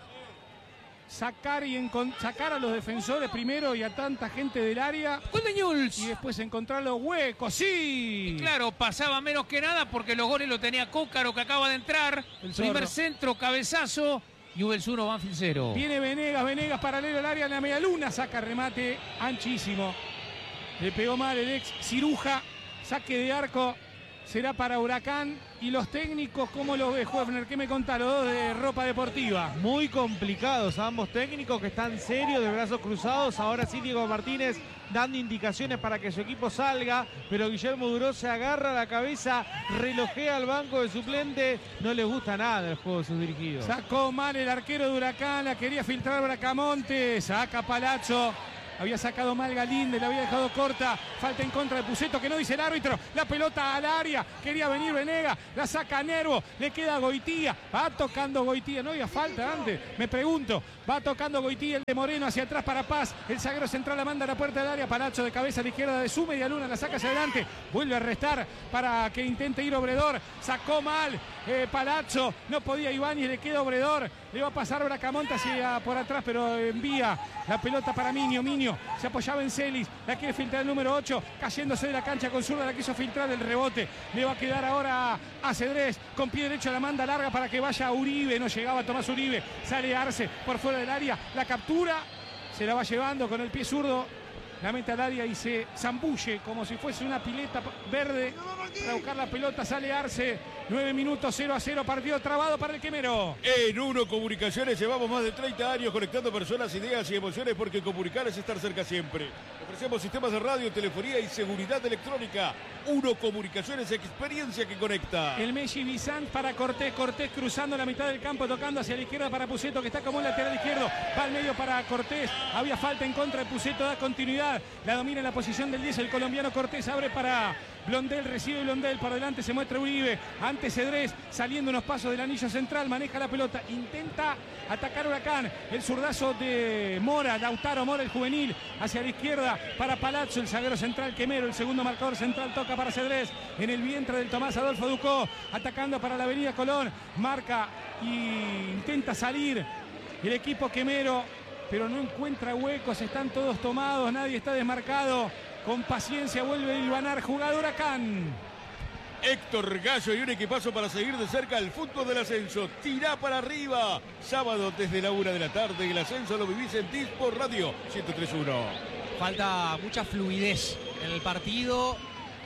sacar, y sacar a los defensores primero y a tanta gente del área. Gol de Newell's. Y después encontrar los huecos, sí. Y claro, pasaba menos que nada porque los goles lo tenía Cócaro, que acaba de entrar. El primer zorro. centro, cabezazo. Newell's uno, Banfield cero. Viene Venegas, Venegas paralelo al área, en la media luna, saca remate anchísimo. Le pegó mal el ex Ciruja, saque de arco. Será para Huracán. Y los técnicos, ¿cómo los ves, Huefner? ¿Qué me contás los dos de ropa deportiva? Muy complicados ambos técnicos, que están serios, de brazos cruzados. Ahora sí Diego Martínez dando indicaciones para que su equipo salga, pero Guillermo Duró se agarra la cabeza, relojea al banco de suplente. No les gusta nada el juego de sus dirigidos. Sacó mal el arquero de Huracán, la quería filtrar Bracamonte, saca Palazzo. Había sacado mal Galíndez, la había dejado corta. Falta en contra de Puceto, que no dice el árbitro. La pelota al área. Quería venir Venega. La saca Nervo. Le queda Goitía. Va tocando Goitía. No había falta antes. Me pregunto. Va tocando Goitía, el de Moreno hacia atrás para Paz. El zaguero central la manda a la puerta del área. Palazzo de cabeza a la izquierda de su media luna. La saca hacia adelante. Vuelve a restar para que intente ir Obredor. Sacó mal eh, Palazzo. No podía Ibáñez. Le queda Obredor. Le va a pasar Bracamonte hacia por atrás, pero envía la pelota para Minio. Minio se apoyaba en Celis. La quiere filtrar el número ocho. Cayéndose de la cancha con zurda. La quiso filtrar el rebote. Le va a quedar ahora a Cedrés. Con pie derecho la manda larga para que vaya a Uribe. No llegaba Tomás Uribe. Sale Arce por fuera del área. La captura. Se la va llevando con el pie zurdo. La mete al área y se zambulle como si fuese una pileta verde para buscar la pelota. Sale Arce. nueve minutos, cero a cero. Partido trabado para el Quemero. En Uno Comunicaciones llevamos más de treinta años conectando personas, ideas y emociones, porque comunicar es estar cerca siempre. Ofrecemos sistemas de radio, telefonía y seguridad electrónica. Uno Comunicaciones, experiencia que conecta. El Messi Bizán para Cortés. Cortés cruzando la mitad del campo, tocando hacia la izquierda para Puceto, que está como el lateral izquierdo. Va al medio para Cortés. Había falta en contra de Puceto, da continuidad. La domina en la posición del diez el colombiano Cortés. Abre para Blondel, recibe Blondel. Por delante se muestra Uribe. Ante Cedrés, saliendo unos pasos del anillo central. Maneja la pelota. Intenta atacar Huracán. El zurdazo de Mora, Lautaro Mora, el juvenil. Hacia la izquierda para Palazzo, el zaguero central Quemero. El segundo marcador central toca para Cedrés. En el vientre del Tomás Adolfo Ducó. Atacando para la avenida Colón. Marca y intenta salir el equipo Quemero, pero no encuentra huecos. Están todos tomados. Nadie está desmarcado. Con paciencia vuelve a hilvanar jugada Huracán. Héctor Gallo y un equipazo para seguir de cerca el fútbol del ascenso. Tirá para arriba. Sábado desde la una de la tarde. El ascenso lo vivís en Disport Radio ciento tres punto uno. Falta mucha fluidez en el partido.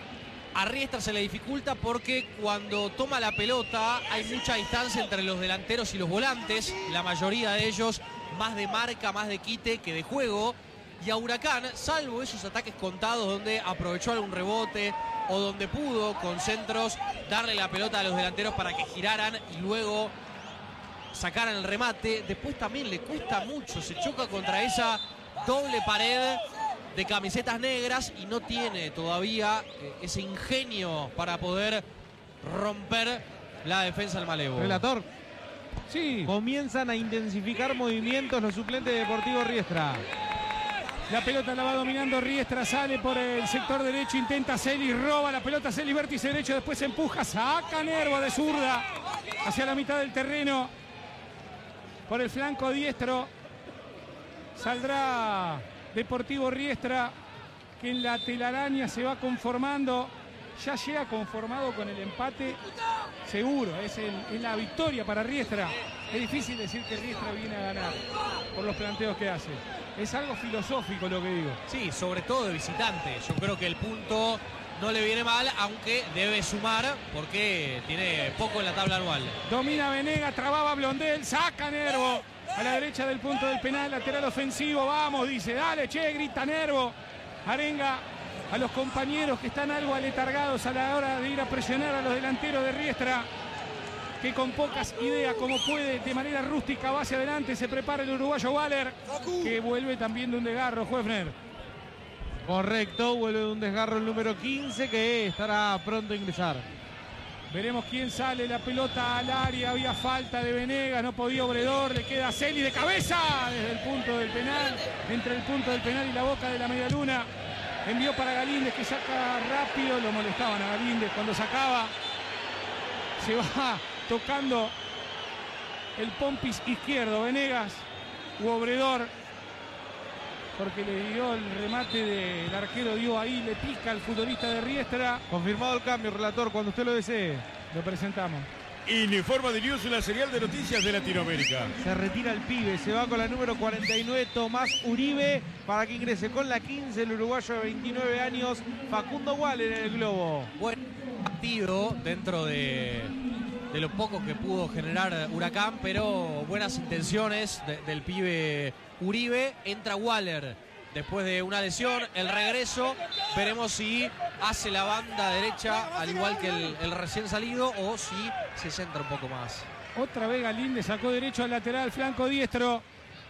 A Riestra se le dificulta porque cuando toma la pelota hay mucha distancia entre los delanteros y los volantes. La mayoría de ellos más de marca, más de quite que de juego. Y a Huracán, salvo esos ataques contados donde aprovechó algún rebote o donde pudo con centros darle la pelota a los delanteros para que giraran y luego sacaran el remate, después también le cuesta mucho, se choca contra esa doble pared de camisetas negras y no tiene todavía eh, ese ingenio para poder romper la defensa del Malevo. Relator. Sí. Comienzan a intensificar movimientos los suplentes de Deportivo Riestra. La pelota la va dominando Riestra, sale por el sector derecho, intenta Celis, roba la pelota Celis, vértice derecho, después empuja, saca Nervo de zurda hacia la mitad del terreno. Por el flanco diestro saldrá Deportivo Riestra, que en la telaraña se va conformando. Ya llega conformado con el empate, seguro, es, el, es la victoria para Riestra. Es difícil decir que Riestra viene a ganar por los planteos que hace. Es algo filosófico lo que digo. Sí, sobre todo de visitante. Yo creo que el punto no le viene mal, aunque debe sumar porque tiene poco en la tabla anual. Domina Venega, trababa Blondel, saca Nervo a la derecha del punto del penal, lateral ofensivo. Vamos, dice, dale, che, grita Nervo. Arenga a los compañeros que están algo aletargados a la hora de ir a presionar a los delanteros de Riestra, que con pocas ideas, como puede, de manera rústica va hacia adelante. Se prepara el uruguayo Waller, que vuelve también de un desgarro, Juefner. Correcto, vuelve de un desgarro el número quince, que estará pronto a ingresar. Veremos quién sale, la pelota al área, había falta de Venegas, no podía Obredor, le queda Celi de cabeza desde el punto del penal, entre el punto del penal y la boca de la media luna. Envió para Galíndez, que saca rápido, lo molestaban a Galíndez cuando sacaba. Se va tocando el pompis izquierdo, Venegas u Obredor, porque le dio el remate del arquero, dio ahí, le pica al futbolista de Riestra. Confirmado el cambio, relator, cuando usted lo desee. Lo presentamos. Informa de News, la serial de noticias de Latinoamérica. Se retira el pibe, se va con la número cuarenta y nueve, Tomás Uribe, para que ingrese con la quince, el uruguayo de veintinueve años, Facundo Waller en el globo. Buen partido dentro de, de lo poco que pudo generar Huracán, pero buenas intenciones de, del pibe Uribe. Entra Waller después de una lesión, el regreso, veremos si hace la banda derecha al igual que el, el recién salido o si se centra un poco más. Otra vez Galíndez sacó derecho al lateral, flanco diestro.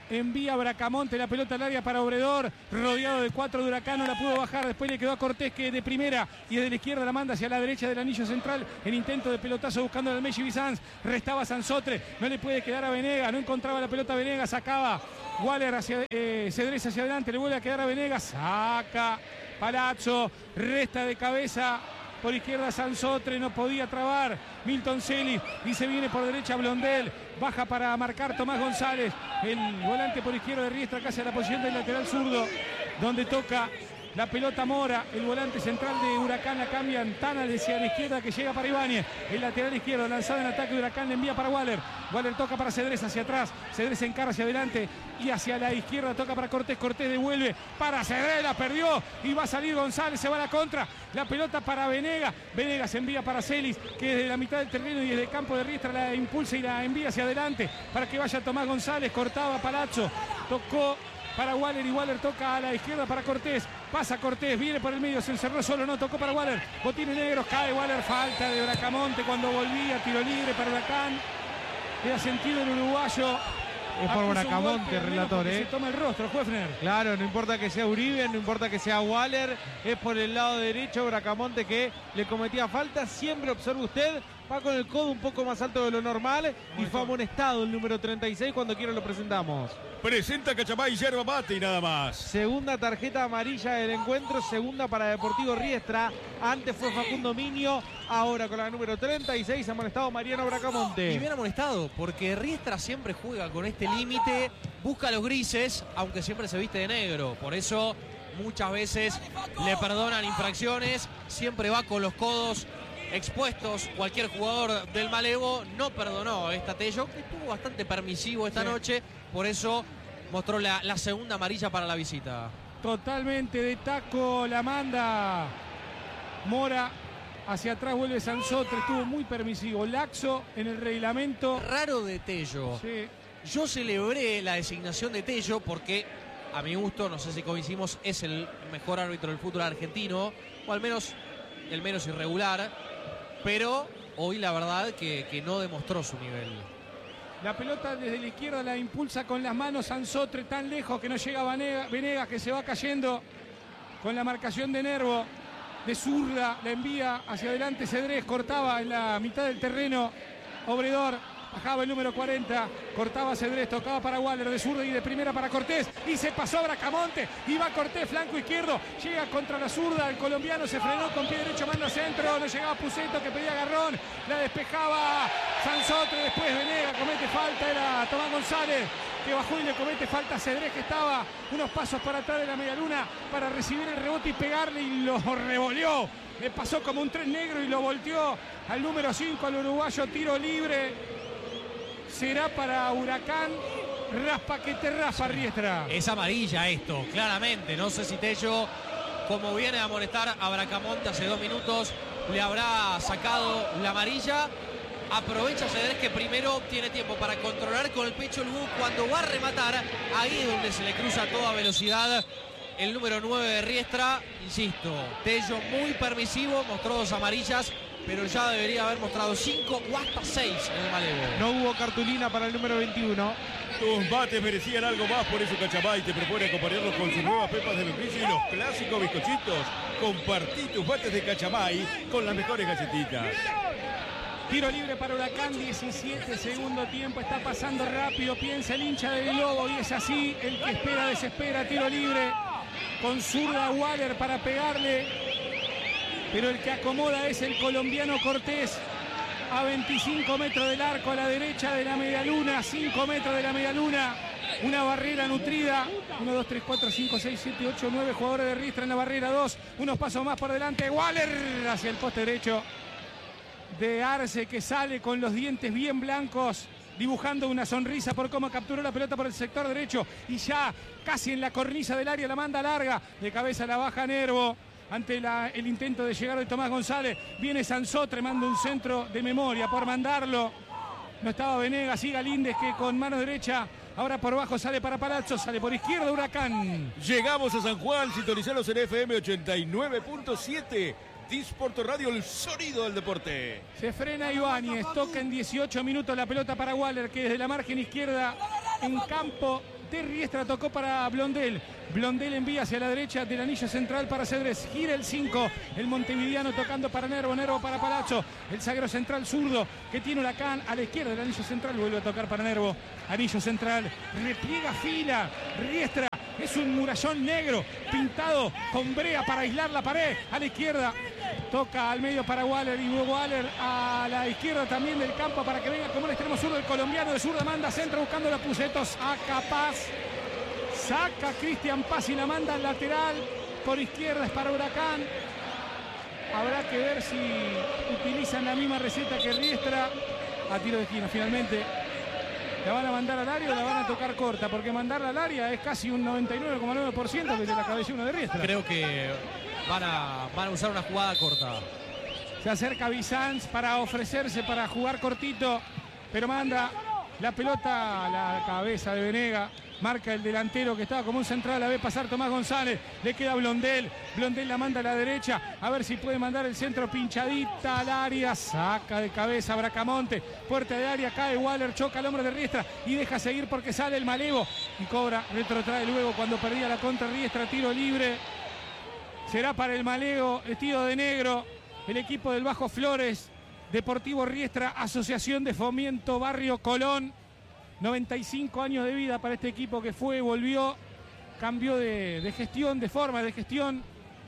envía Bracamonte la pelota al área para Obredor, rodeado de cuatro de Huracán, no la pudo bajar, después le quedó a Cortés que de primera y desde la izquierda la manda hacia la derecha del anillo central en intento de pelotazo buscando al Messi Bizanz, restaba Sansotre, no le puede quedar a Venegas, no encontraba la pelota Venegas, sacaba Waller hacia eh, Cedrés hacia adelante, le vuelve a quedar a Venegas, saca Palazzo, resta de cabeza por izquierda Sansotre, no podía trabar Milton Celis y se viene por derecha Blondel, baja para marcar Tomás González, el volante por izquierda de Riestra casi a la posición del lateral zurdo, donde toca la pelota Mora, el volante central de Huracán la cambian tan hacia la izquierda que llega para Ibáñez, el lateral izquierdo lanzado en ataque de Huracán le envía para Waller, Waller toca para Cedrés hacia atrás, Cedrés encara hacia adelante y hacia la izquierda toca para Cortés, Cortés devuelve para Cedrés, la perdió y va a salir González, se va a la contra, la pelota para Venegas, Venegas envía para Celis que desde la mitad del terreno y desde el campo de Riestra la impulsa y la envía hacia adelante para que vaya Tomás González, cortaba Palazzo, tocó para Waller y Waller toca a la izquierda para Cortés, pasa Cortés, viene por el medio, se encerró solo, no, tocó para Waller, botines negros, cae Waller, falta de Bracamonte cuando volvía, tiro libre para Huracán, queda sentido el uruguayo. Es por Bracamonte, relator, ¿eh? Se toma el rostro, Juefner. Claro, no importa que sea Uribe, no importa que sea Waller, es por el lado derecho Bracamonte que le cometía falta. Siempre observa usted, va con el codo un poco más alto de lo normal y fue amonestado el número treinta y seis cuando quiera lo presentamos. Presenta Cachamay yerba mate y nada más. Segunda tarjeta amarilla del encuentro, segunda para Deportivo Riestra. Antes fue Facundo Miño, ahora con la número treinta y seis amonestado Mariano Bracamonte. Y bien amonestado, porque Riestra siempre juega con este límite, busca los grises, aunque siempre se viste de negro. Por eso muchas veces le perdonan infracciones, siempre va con los codos expuestos. Cualquier jugador del Malevo no perdonó esta Tello, que estuvo bastante permisivo esta sí. noche, por eso mostró la, la segunda amarilla para la visita. Totalmente de taco la manda Mora, hacia atrás vuelve Sansotre, estuvo muy permisivo, laxo en el reglamento. Raro de Tello. Sí. Yo celebré la designación de Tello porque, a mi gusto, no sé si coincidimos, es el mejor árbitro del fútbol argentino, o al menos el menos irregular, pero hoy la verdad que, que no demostró su nivel. La pelota desde la izquierda la impulsa con las manos Sansotre, tan lejos que no llega Venegas, Venegas que se va cayendo con la marcación de Nervo. De zurda la envía hacia adelante Cedrés, cortaba en la mitad del terreno Obredor, bajaba el número cuarenta, cortaba Cedrés, tocaba para Waller, de zurda y de primera para Cortés, y se pasó a Bracamonte, y va Cortés, flanco izquierdo, llega contra la zurda, el colombiano se frenó con pie derecho, manda centro, no llegaba Puceto que pedía agarrón, la despejaba Sansotre, después Venegas comete falta, era Tomás González que bajó y le comete falta a Cedrés que estaba unos pasos para atrás de la medialuna para recibir el rebote y pegarle y lo revoleó, le pasó como un tren negro y lo volteó al número cinco, al uruguayo, tiro libre. Será para Huracán, raspa que te raspa Riestra. Es amarilla esto, claramente. No sé si Tello, como viene a amonestar a Bracamonte hace dos minutos, le habrá sacado la amarilla. Aprovecha Cedrés que primero tiene tiempo para controlar con el pecho el búho cuando va a rematar. Ahí es donde se le cruza a toda velocidad el número nueve de Riestra. Insisto, Tello muy permisivo, mostró dos amarillas, pero ya debería haber mostrado cinco o hasta seis en el Malevo. No hubo cartulina para el número veintiuno. Tus mates merecían algo más, por eso Cachamay te propone acompañarlos con sus nuevas pepas de lombriz y los clásicos bizcochitos. Compartí tus mates de Cachamay con las mejores galletitas. Tiro libre para Huracán, diecisiete, segundo tiempo, está pasando rápido, piensa el hincha del Lobo y es así, el que espera desespera, tiro libre con zurda Waller para pegarle, pero el que acomoda es el colombiano Cortés a veinticinco metros del arco a la derecha de la medialuna, cinco metros de la medialuna, una barrera nutrida, uno, dos, tres, cuatro, cinco, seis, siete, ocho, nueve jugadores de Riestra en la barrera, dos, unos pasos más por delante, Waller hacia el poste derecho de Arce que sale con los dientes bien blancos, dibujando una sonrisa por cómo capturó la pelota por el sector derecho y ya casi en la cornisa del área la manda larga, de cabeza la baja Nervo ante la, el intento de llegar de Tomás González, viene Sansotre, manda un centro de memoria por mandarlo, no estaba Venegas, sigue Galíndez que con mano derecha ahora por bajo sale para Palazzo, sale por izquierda Huracán. Llegamos a San Juan, sintonizanos en F M ochenta y nueve punto siete. Disport Radio, el sonido del deporte. Se frena Ibáñez, toca en dieciocho minutos la pelota para Waller, que desde la margen izquierda en campo de Riestra, tocó para Blondel. Blondel envía hacia la derecha del anillo central para Cedrés. Gira el cinco, el montevideano tocando para Nervo, Nervo para Palazzo. El zaguero central zurdo que tiene Huracán a la izquierda del anillo central. Vuelve a tocar para Nervo. Anillo central, repliega fila. Riestra es un murallón negro pintado con brea para aislar la pared. A la izquierda toca al medio para Waller y Waller a la izquierda también del campo para que venga como el extremo zurdo el colombiano. De zurda manda centro buscando la Pucetos a Capaz. Saca Cristian Paz y la manda al lateral. Por izquierda es para Huracán. Habrá que ver si utilizan la misma receta que Riestra. A tiro de esquina finalmente. ¿La van a mandar al área o la van a tocar corta? Porque mandarla al área es casi un noventa y nueve coma nueve por ciento desde la cabeza uno de Riestra. Creo que van a, van a usar una jugada corta. Se acerca Bizanz para ofrecerse para jugar cortito, pero manda la pelota a la cabeza de Venega. Marca el delantero que estaba como un central, la ve pasar Tomás González, le queda Blondel, Blondel la manda a la derecha, a ver si puede mandar el centro pinchadita al área, saca de cabeza Bracamonte, puerta de área, cae Waller, choca al hombre de Riestra y deja seguir porque sale el malevo y cobra, retrotrae luego cuando perdía la contra Riestra, tiro libre, será para el malevo, vestido de negro, el equipo del Bajo Flores, Deportivo Riestra, Asociación de Fomento Barrio Colón. noventa y cinco años de vida para este equipo que fue, volvió, cambió de, de gestión, de forma de gestión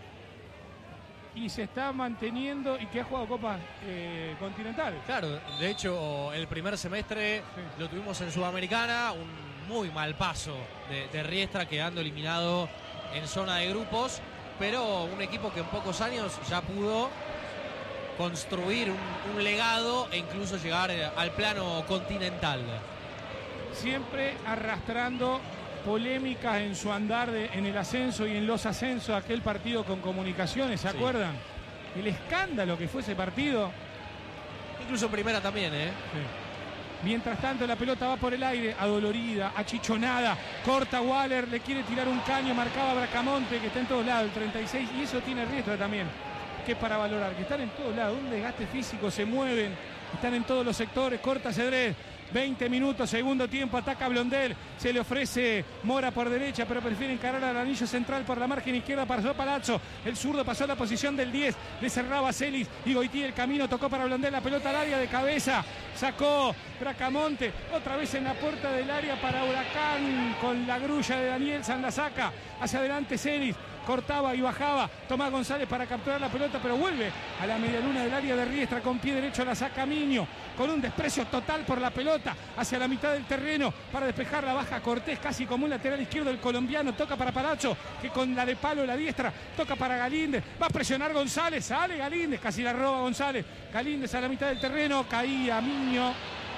y se está manteniendo y que ha jugado Copa eh, Continental. Claro, de hecho el primer semestre sí. lo tuvimos en Sudamericana, un muy mal paso de, de Riestra quedando eliminado en zona de grupos, pero un equipo que en pocos años ya pudo construir un, un legado e incluso llegar al plano continental. Siempre arrastrando polémicas en su andar de, en el ascenso y en los ascensos, aquel partido con Comunicaciones, ¿se sí. acuerdan? El escándalo que fue ese partido. Incluso en primera también, ¿eh? Sí. Mientras tanto la pelota va por el aire, adolorida, achichonada, corta Waller, le quiere tirar un caño, marcaba Bracamonte, que está en todos lados, el treinta y seis, y eso tiene Riestra también, que es para valorar, que están en todos lados, un desgaste físico, se mueven, están en todos los sectores, corta Cedrés. veinte minutos, segundo tiempo, ataca Blondel, se le ofrece Mora por derecha, pero prefiere encarar al anillo central por la margen izquierda, pasó Palazzo, el zurdo pasó a la posición del diez, le cerraba Celis y Goití el camino, tocó para Blondel, la pelota al área de cabeza, sacó Bracamonte, otra vez en la puerta del área para Huracán, con la grulla de Daniel San la saca, hacia adelante Celis, cortaba y bajaba Tomás González para capturar la pelota, pero vuelve a la medialuna del área de Riestra, con pie derecho la saca Miño, con un desprecio total por la pelota, hacia la mitad del terreno, para despejar la baja Cortés, casi como un lateral izquierdo el colombiano, toca para Palazzo, que con la de palo la diestra, toca para Galíndez, va a presionar González, sale Galíndez, casi la roba González, Galíndez a la mitad del terreno, caía Miño,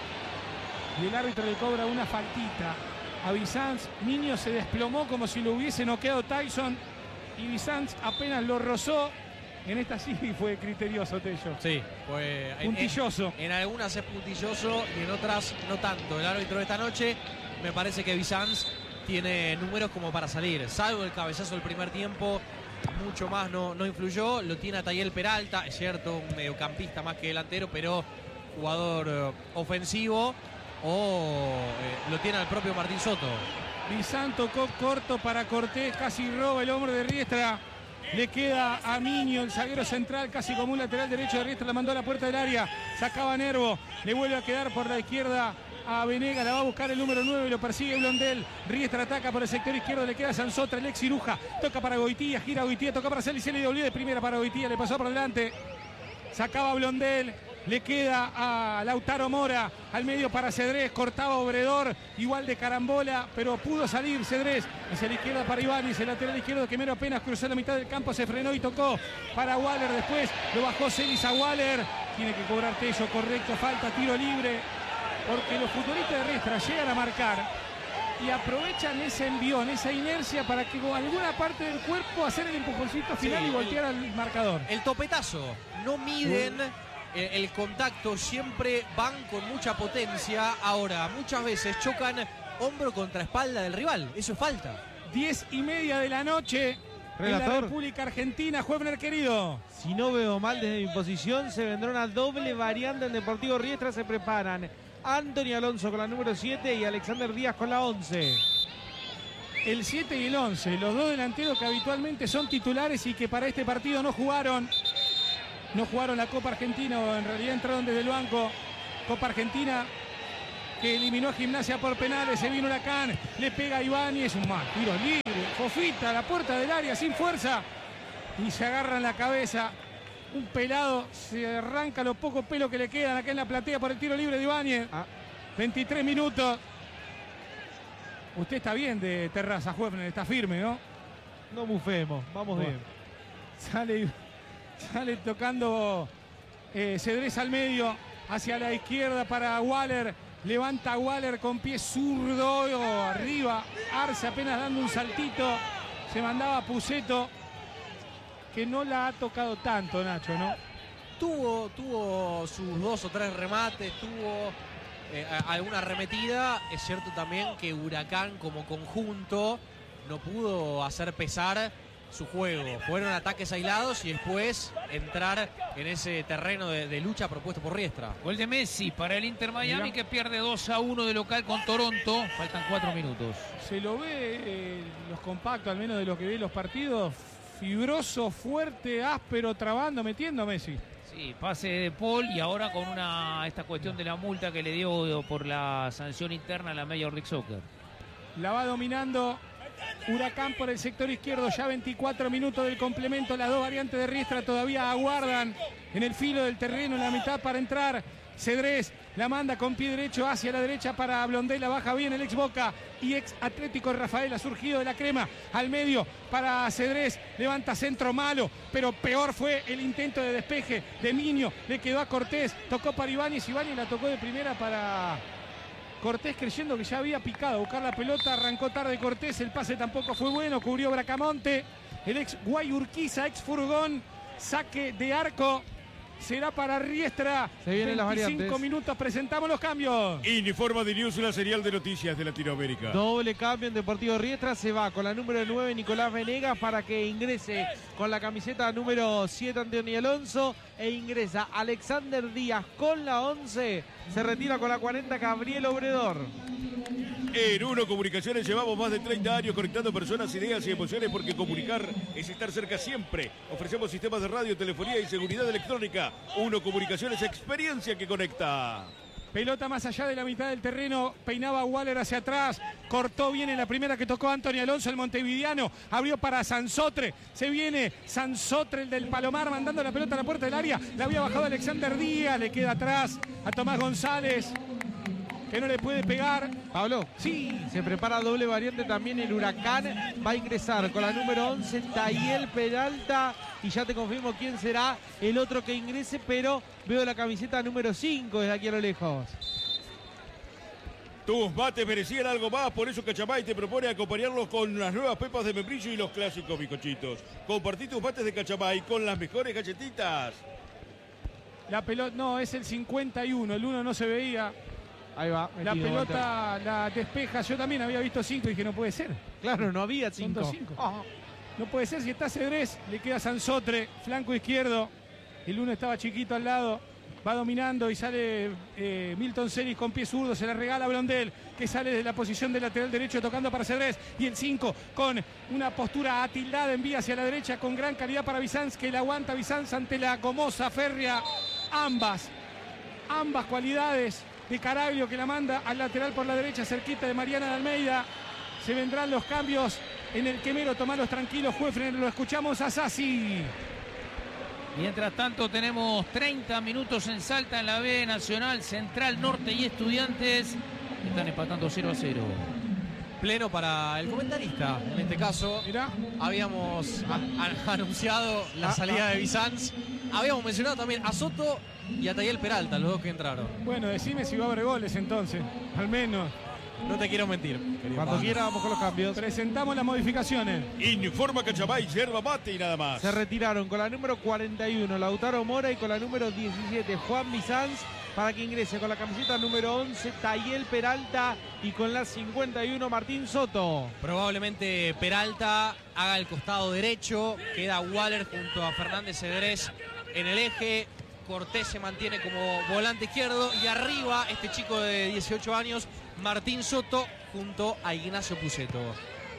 y el árbitro le cobra una faltita a Bizanz, Miño se desplomó como si lo hubiese noqueado Tyson, y Bizanz apenas lo rozó. En esta sí fue criterioso, Tello. Sí, fue puntilloso. En, en algunas es puntilloso y en otras no tanto. El árbitro de esta noche me parece que Bizanz tiene números como para salir. Salvo el cabezazo del primer tiempo, mucho más no, no influyó. Lo tiene a Tayel Peralta, es cierto, un mediocampista más que delantero, pero jugador eh, ofensivo. O eh, lo tiene al propio Martín Soto. Bizanz tocó corto para Cortés, casi roba el hombre de Riestra. Le queda a Miño, el zaguero central, casi como un lateral derecho de Riestra, la mandó a la puerta del área, sacaba Nervo, le vuelve a quedar por la izquierda a Venega, la va a buscar el número nueve, lo persigue Blondel, Riestra ataca por el sector izquierdo, le queda a Sansotra, el ex Ciruja, toca para Goitía, gira Goitía, toca para Celis, le dobló de primera para Goitía, le pasó por delante, sacaba Blondel, le queda a Lautaro Mora, al medio para Cedrés, cortaba Obredor, igual de carambola, pero pudo salir Cedrés, hacia la izquierda para Ibáñez, el lateral izquierdo que mero apenas cruzó la mitad del campo, se frenó y tocó para Waller, después lo bajó Celis a Waller, tiene que cobrar Tello, correcto, falta, tiro libre, porque los futbolistas de Riestra llegan a marcar y aprovechan ese envión, esa inercia para que con alguna parte del cuerpo hacer el empujoncito final sí, y voltear el, al marcador. El topetazo, no miden... Uh. El contacto, siempre van con mucha potencia. Ahora, muchas veces chocan hombro contra espalda del rival. Eso es falta. Diez y media de la noche Relator. En la República Argentina. Juebner, querido. Si no veo mal desde mi posición, se vendrá una doble variante en Deportivo Riestra. Se preparan Anthony Alonso con la número siete y Alexander Díaz con la once. el siete y el once. Los dos delanteros que habitualmente son titulares y que para este partido no jugaron. No jugaron la Copa Argentina, o en realidad entraron desde el banco. Copa Argentina que eliminó a Gimnasia por penales. Se vino Huracán, le pega a Ibáñez, un mal tiro libre. Fofita a la puerta del área sin fuerza. Y se agarra en la cabeza. Un pelado se arranca los pocos pelos que le quedan acá en la platea por el tiro libre de Ibáñez. Ah. veintitrés minutos. Usted está bien de Terraza, Juefner, está firme, ¿no? No bufemos, vamos bueno. bien. Sale, sale tocando eh, Cedrés al medio, hacia la izquierda para Waller. Levanta Waller con pie zurdo, arriba. Arce apenas dando un saltito. Se mandaba a Pusetto, que no la ha tocado tanto, Nacho, ¿no? Tuvo, tuvo sus dos o tres remates, tuvo eh, alguna arremetida. Es cierto también que Huracán como conjunto no pudo hacer pesar su juego. Fueron ataques aislados y después entrar en ese terreno de, de lucha propuesto por Riestra. Gol de Messi para el Inter Miami, Mirá. que pierde dos a uno de local con Toronto. Faltan cuatro minutos. Se lo ve eh, los compactos, al menos de lo que ve los partidos. Fibroso, fuerte, áspero, trabando, metiendo Messi. Sí, pase de Paul y ahora con una esta cuestión de la multa que le dio por la sanción interna a la Major League Soccer. La va dominando Huracán por el sector izquierdo, ya veinticuatro minutos del complemento. Las dos variantes de Riestra todavía aguardan en el filo del terreno, en la mitad para entrar. Cedrés la manda con pie derecho hacia la derecha para Blondel, la baja bien el ex Boca y ex Atlético Rafael, ha surgido de la crema al medio para Cedrés, levanta centro malo, pero peor fue el intento de despeje de Miño, le quedó a Cortés, tocó para Ibáñez, Ibáñez la tocó de primera para Cortés creyendo que ya había picado, buscar la pelota, arrancó tarde Cortés, el pase tampoco fue bueno, cubrió Bracamonte, el ex Guayurquiza, ex Furgón, saque de arco. Será para Riestra. Se vienen las variantes. veinticinco minutos, presentamos los cambios. Informa de News, la serial de noticias de Latinoamérica. Doble cambio en Deportivo Riestra. Se va con la número nueve Nicolás Venegas para que ingrese con la camiseta número siete Antonio Alonso. E ingresa Alexander Díaz con la once. Se retira con la cuarenta Gabriel Obredor. En Uno Comunicaciones llevamos más de treinta años conectando personas, ideas y emociones, porque comunicar es estar cerca siempre. Ofrecemos sistemas de radio, telefonía y seguridad electrónica. Uno Comunicaciones, experiencia que conecta. Pelota más allá de la mitad del terreno, peinaba Waller hacia atrás, cortó bien en la primera que tocó Antonio Alonso, el montevideano, abrió para Sansotre, se viene Sansotre, el del Palomar, mandando la pelota a la puerta del área, la había bajado Alexander Díaz, le queda atrás a Tomás González, que no le puede pegar. Pablo, sí, se prepara doble variante también el Huracán. Va a ingresar con la número once, Tayel Peralta. Y ya te confirmo quién será el otro que ingrese, pero veo la camiseta número cinco desde aquí a lo lejos. Tus mates merecían algo más, por eso Cachamay te propone acompañarlos con las nuevas pepas de membrillo y los clásicos bizcochitos. Compartí tus mates de Cachamay con las mejores galletitas. La pelota, no, es el cincuenta y uno, el uno no se veía. Ahí va. La pelota la despeja. Yo también había visto cinco y dije, no puede ser. Claro, no había cinco. cinco. Oh. No puede ser, si está Cedrés, le queda Sansotre, flanco izquierdo. El uno estaba chiquito al lado. Va dominando y sale eh, Milton Celis con pie zurdo. Se la regala a Blondel, que sale de la posición de lateral derecho tocando para Cedrés. Y el cinco con una postura atildada, envía hacia la derecha con gran calidad para Bizanz, que la aguanta Bizanz ante la gomosa férrea. Ambas, ambas cualidades de Caraglio, que la manda al lateral por la derecha, cerquita de Mariana de Almeida. Se vendrán los cambios en el quemero. Tomalos tranquilos, Juefner. Lo escuchamos a Sassi. Mientras tanto tenemos treinta minutos en Salta, en la B Nacional, Central, Norte y Estudiantes. Están empatando cero a cero. Pleno para el comentarista. En este caso, mirá, habíamos a, a, anunciado la ah, salida ah, de Bizanz. Habíamos mencionado también a Soto y a Tayel Peralta, los dos que entraron. Bueno, decime si va a haber goles entonces, al menos. No te quiero mentir. Cuando quiera vamos con los cambios. Presentamos las modificaciones. Informa Cachamay, yerba mate y nada más. Se retiraron con la número cuarenta y uno Lautaro Mora y con la número diecisiete Juan Bizanz, para que ingrese con la camiseta número once Tayel Peralta y con la cincuenta y uno Martín Soto. Probablemente Peralta haga el costado derecho. Queda Waller junto a Fernández Cedrés en el eje. Cortés se mantiene como volante izquierdo y arriba este chico de dieciocho años, Martín Soto, junto a Ignacio Pusetto.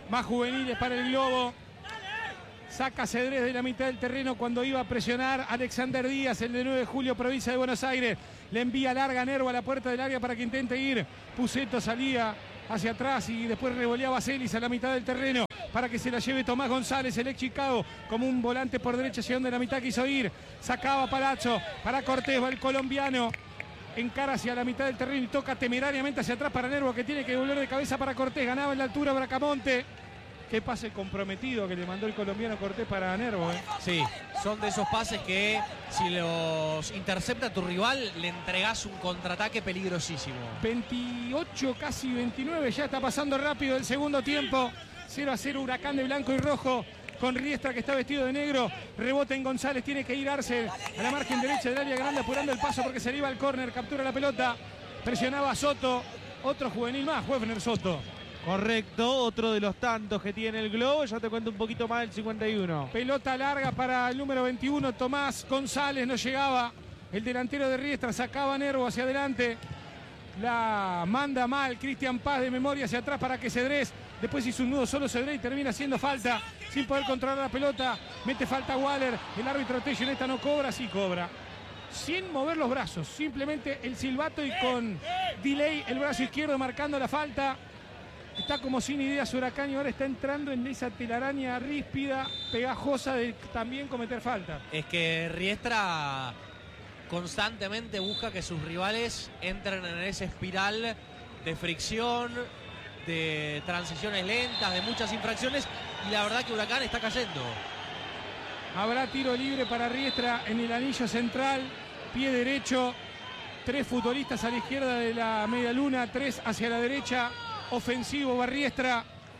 más juveniles para el Globo. Saca Cedrés de la mitad del terreno cuando iba a presionar Alexander Díaz, el de nueve de julio, provincia de Buenos Aires. Le envía larga Nervo a la puerta del área para que intente ir. Puceto salía hacia atrás y después revoleaba Celis a la mitad del terreno para que se la lleve Tomás González, el ex Chicago, como un volante por derecha, hacia donde la mitad quiso ir. Sacaba Palazzo para Cortés, va el colombiano. Encara hacia la mitad del terreno y toca temerariamente hacia atrás para Nervo, que tiene que volver de cabeza para Cortés. Ganaba en la altura Bracamonte. Qué pase comprometido que le mandó el colombiano Cortés para Nervo. ¿eh? Sí, son de esos pases que si los intercepta tu rival le entregás un contraataque peligrosísimo. veintiocho, casi veintinueve, ya está pasando rápido el segundo tiempo. cero a cero, Huracán de blanco y rojo. Con Riestra, que está vestido de negro. Rebota en González, tiene que ir Arce a la margen derecha del área grande, apurando el paso porque se le iba al córner. Captura la pelota, presionaba a Soto. Otro juvenil más, Wefner Soto. Correcto, otro de los tantos que tiene el Globo. Ya te cuento un poquito más del cincuenta y uno. Pelota larga para el número veintiuno, Tomás González, no llegaba. El delantero de Riestra sacaba Nervo hacia adelante. La manda mal Cristian Paz de memoria hacia atrás para que Cedrés. Después hizo un nudo solo Cedrés y termina haciendo falta sin poder controlar la pelota. Mete falta Waller. El árbitro Tello en esta no cobra, sí cobra. Sin mover los brazos, simplemente el silbato y con delay el brazo izquierdo marcando la falta. Está como sin ideas Huracán y ahora está entrando en esa telaraña ríspida, pegajosa de también cometer falta. Es que Riestra constantemente busca que sus rivales entren en esa espiral de fricción, de transiciones lentas, de muchas infracciones, y la verdad que Huracán está cayendo. Habrá tiro libre para Riestra en el anillo central, pie derecho, tres futbolistas a la izquierda de la media luna, tres hacia la derecha. Ofensivo Barriestra.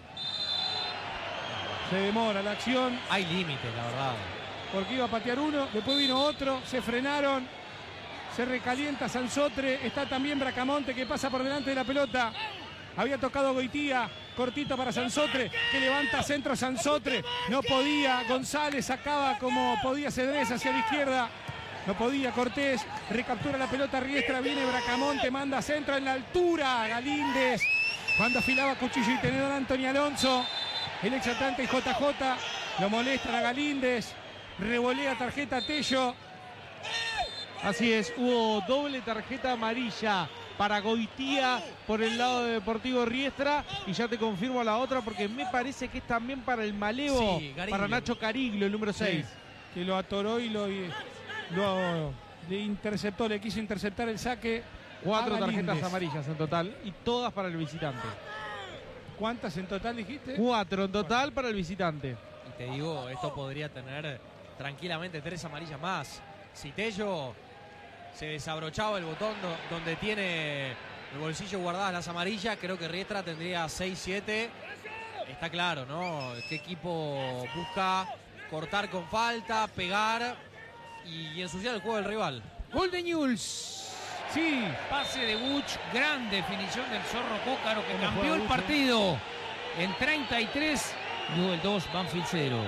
Se demora la acción. Hay límites, la verdad. Porque iba a patear uno, después vino otro, se frenaron. Se recalienta Sansotre. Está también Bracamonte, que pasa por delante de la pelota. Había tocado Goitía, cortito para Sansotre, que levanta centro Sansotre. No podía, González sacaba como podía Cedrés hacia la izquierda. No podía Cortés, recaptura la pelota Riestra, viene Bracamonte, manda centro en la altura. Galíndez. Cuando afilaba cuchillo y tenedor Antonio Alonso, el ex Atlante J J, lo molestan a Galíndez, revolea tarjeta Tello. Así es, hubo doble tarjeta amarilla para Goitía por el lado de Deportivo Riestra, y ya te confirmo la otra porque me parece que es también para el malevo, sí, para Nacho Cariglio, el número seis. Sí, que lo atoró y lo, lo le interceptó, le quiso interceptar el saque. Cuatro tarjetas amarillas en total y todas para el visitante. ¿Cuántas en total dijiste? Cuatro en total para el visitante. Y te digo, esto podría tener tranquilamente tres amarillas más. Si Tello se desabrochaba el botón do, donde tiene el bolsillo guardadas las amarillas, creo que Riestra tendría seis siete. Está claro, ¿no? Este equipo busca cortar con falta, pegar y ensuciar el juego del rival. Gol de Newell's. Sí, pase de Buch, gran definición del Zorro Cócaro, que cambió el partido en treinta y tres, Newell's dos, Banfield cero.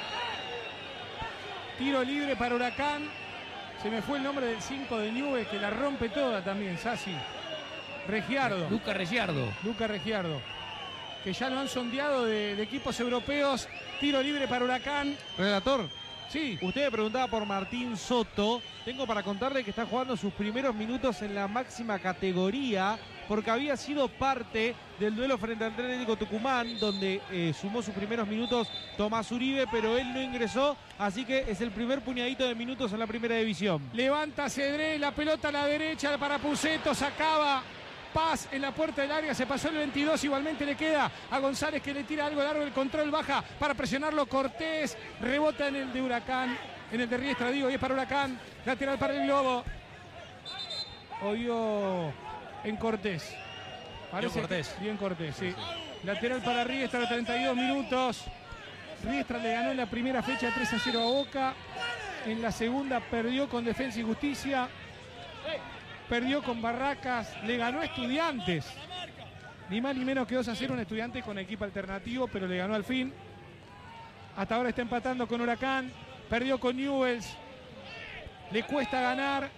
Tiro libre para Huracán. Se me fue el nombre del cinco de Newell's, que la rompe toda también, Sassi. Regiardo. Luca Regiardo. Luca Regiardo. Que ya lo han sondeado de, de equipos europeos. Tiro libre para Huracán. Relator. Sí. Usted me preguntaba por Martín Soto. Tengo para contarle que está jugando sus primeros minutos en la máxima categoría, porque había sido parte del duelo frente al Atlético Tucumán, donde eh, sumó sus primeros minutos Tomás Uribe, pero él no ingresó, así que es el primer puñadito de minutos en la primera división. Levanta Cedrés, la pelota a la derecha para Puceto, sacaba Paz en la puerta del área, se pasó el veintidós, igualmente le queda a González, que le tira algo largo, el control baja para presionarlo Cortés, rebota en el de Huracán, en el de Riestra digo, y es para Huracán, lateral para el Globo. Obvio en Cortés. Parece bien Cortés. Que, bien Cortés, sí. Lateral para Riestra, treinta y dos minutos. Riestra le ganó en la primera fecha tres a cero a Boca. En la segunda perdió con Defensa y Justicia. Perdió con Barracas, le ganó a Estudiantes. Ni más ni menos que dos a cero, un Estudiante con equipo alternativo, pero le ganó al fin. Hasta ahora está empatando con Huracán. Perdió con Newell's. Le cuesta ganar,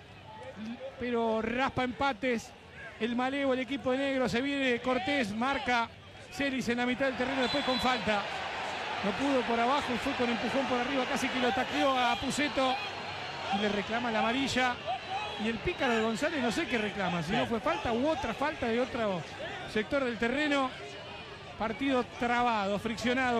pero raspa empates. El malevo, el equipo de negro, se viene Cortés, marca Celis en la mitad del terreno, después con falta. No pudo por abajo y fue con empujón por arriba, casi que lo tacleó a Puceto y le reclama la amarilla. Y el pícaro de González no sé qué reclama, si no fue falta u otra falta de otro sector del terreno. Partido trabado, friccionado.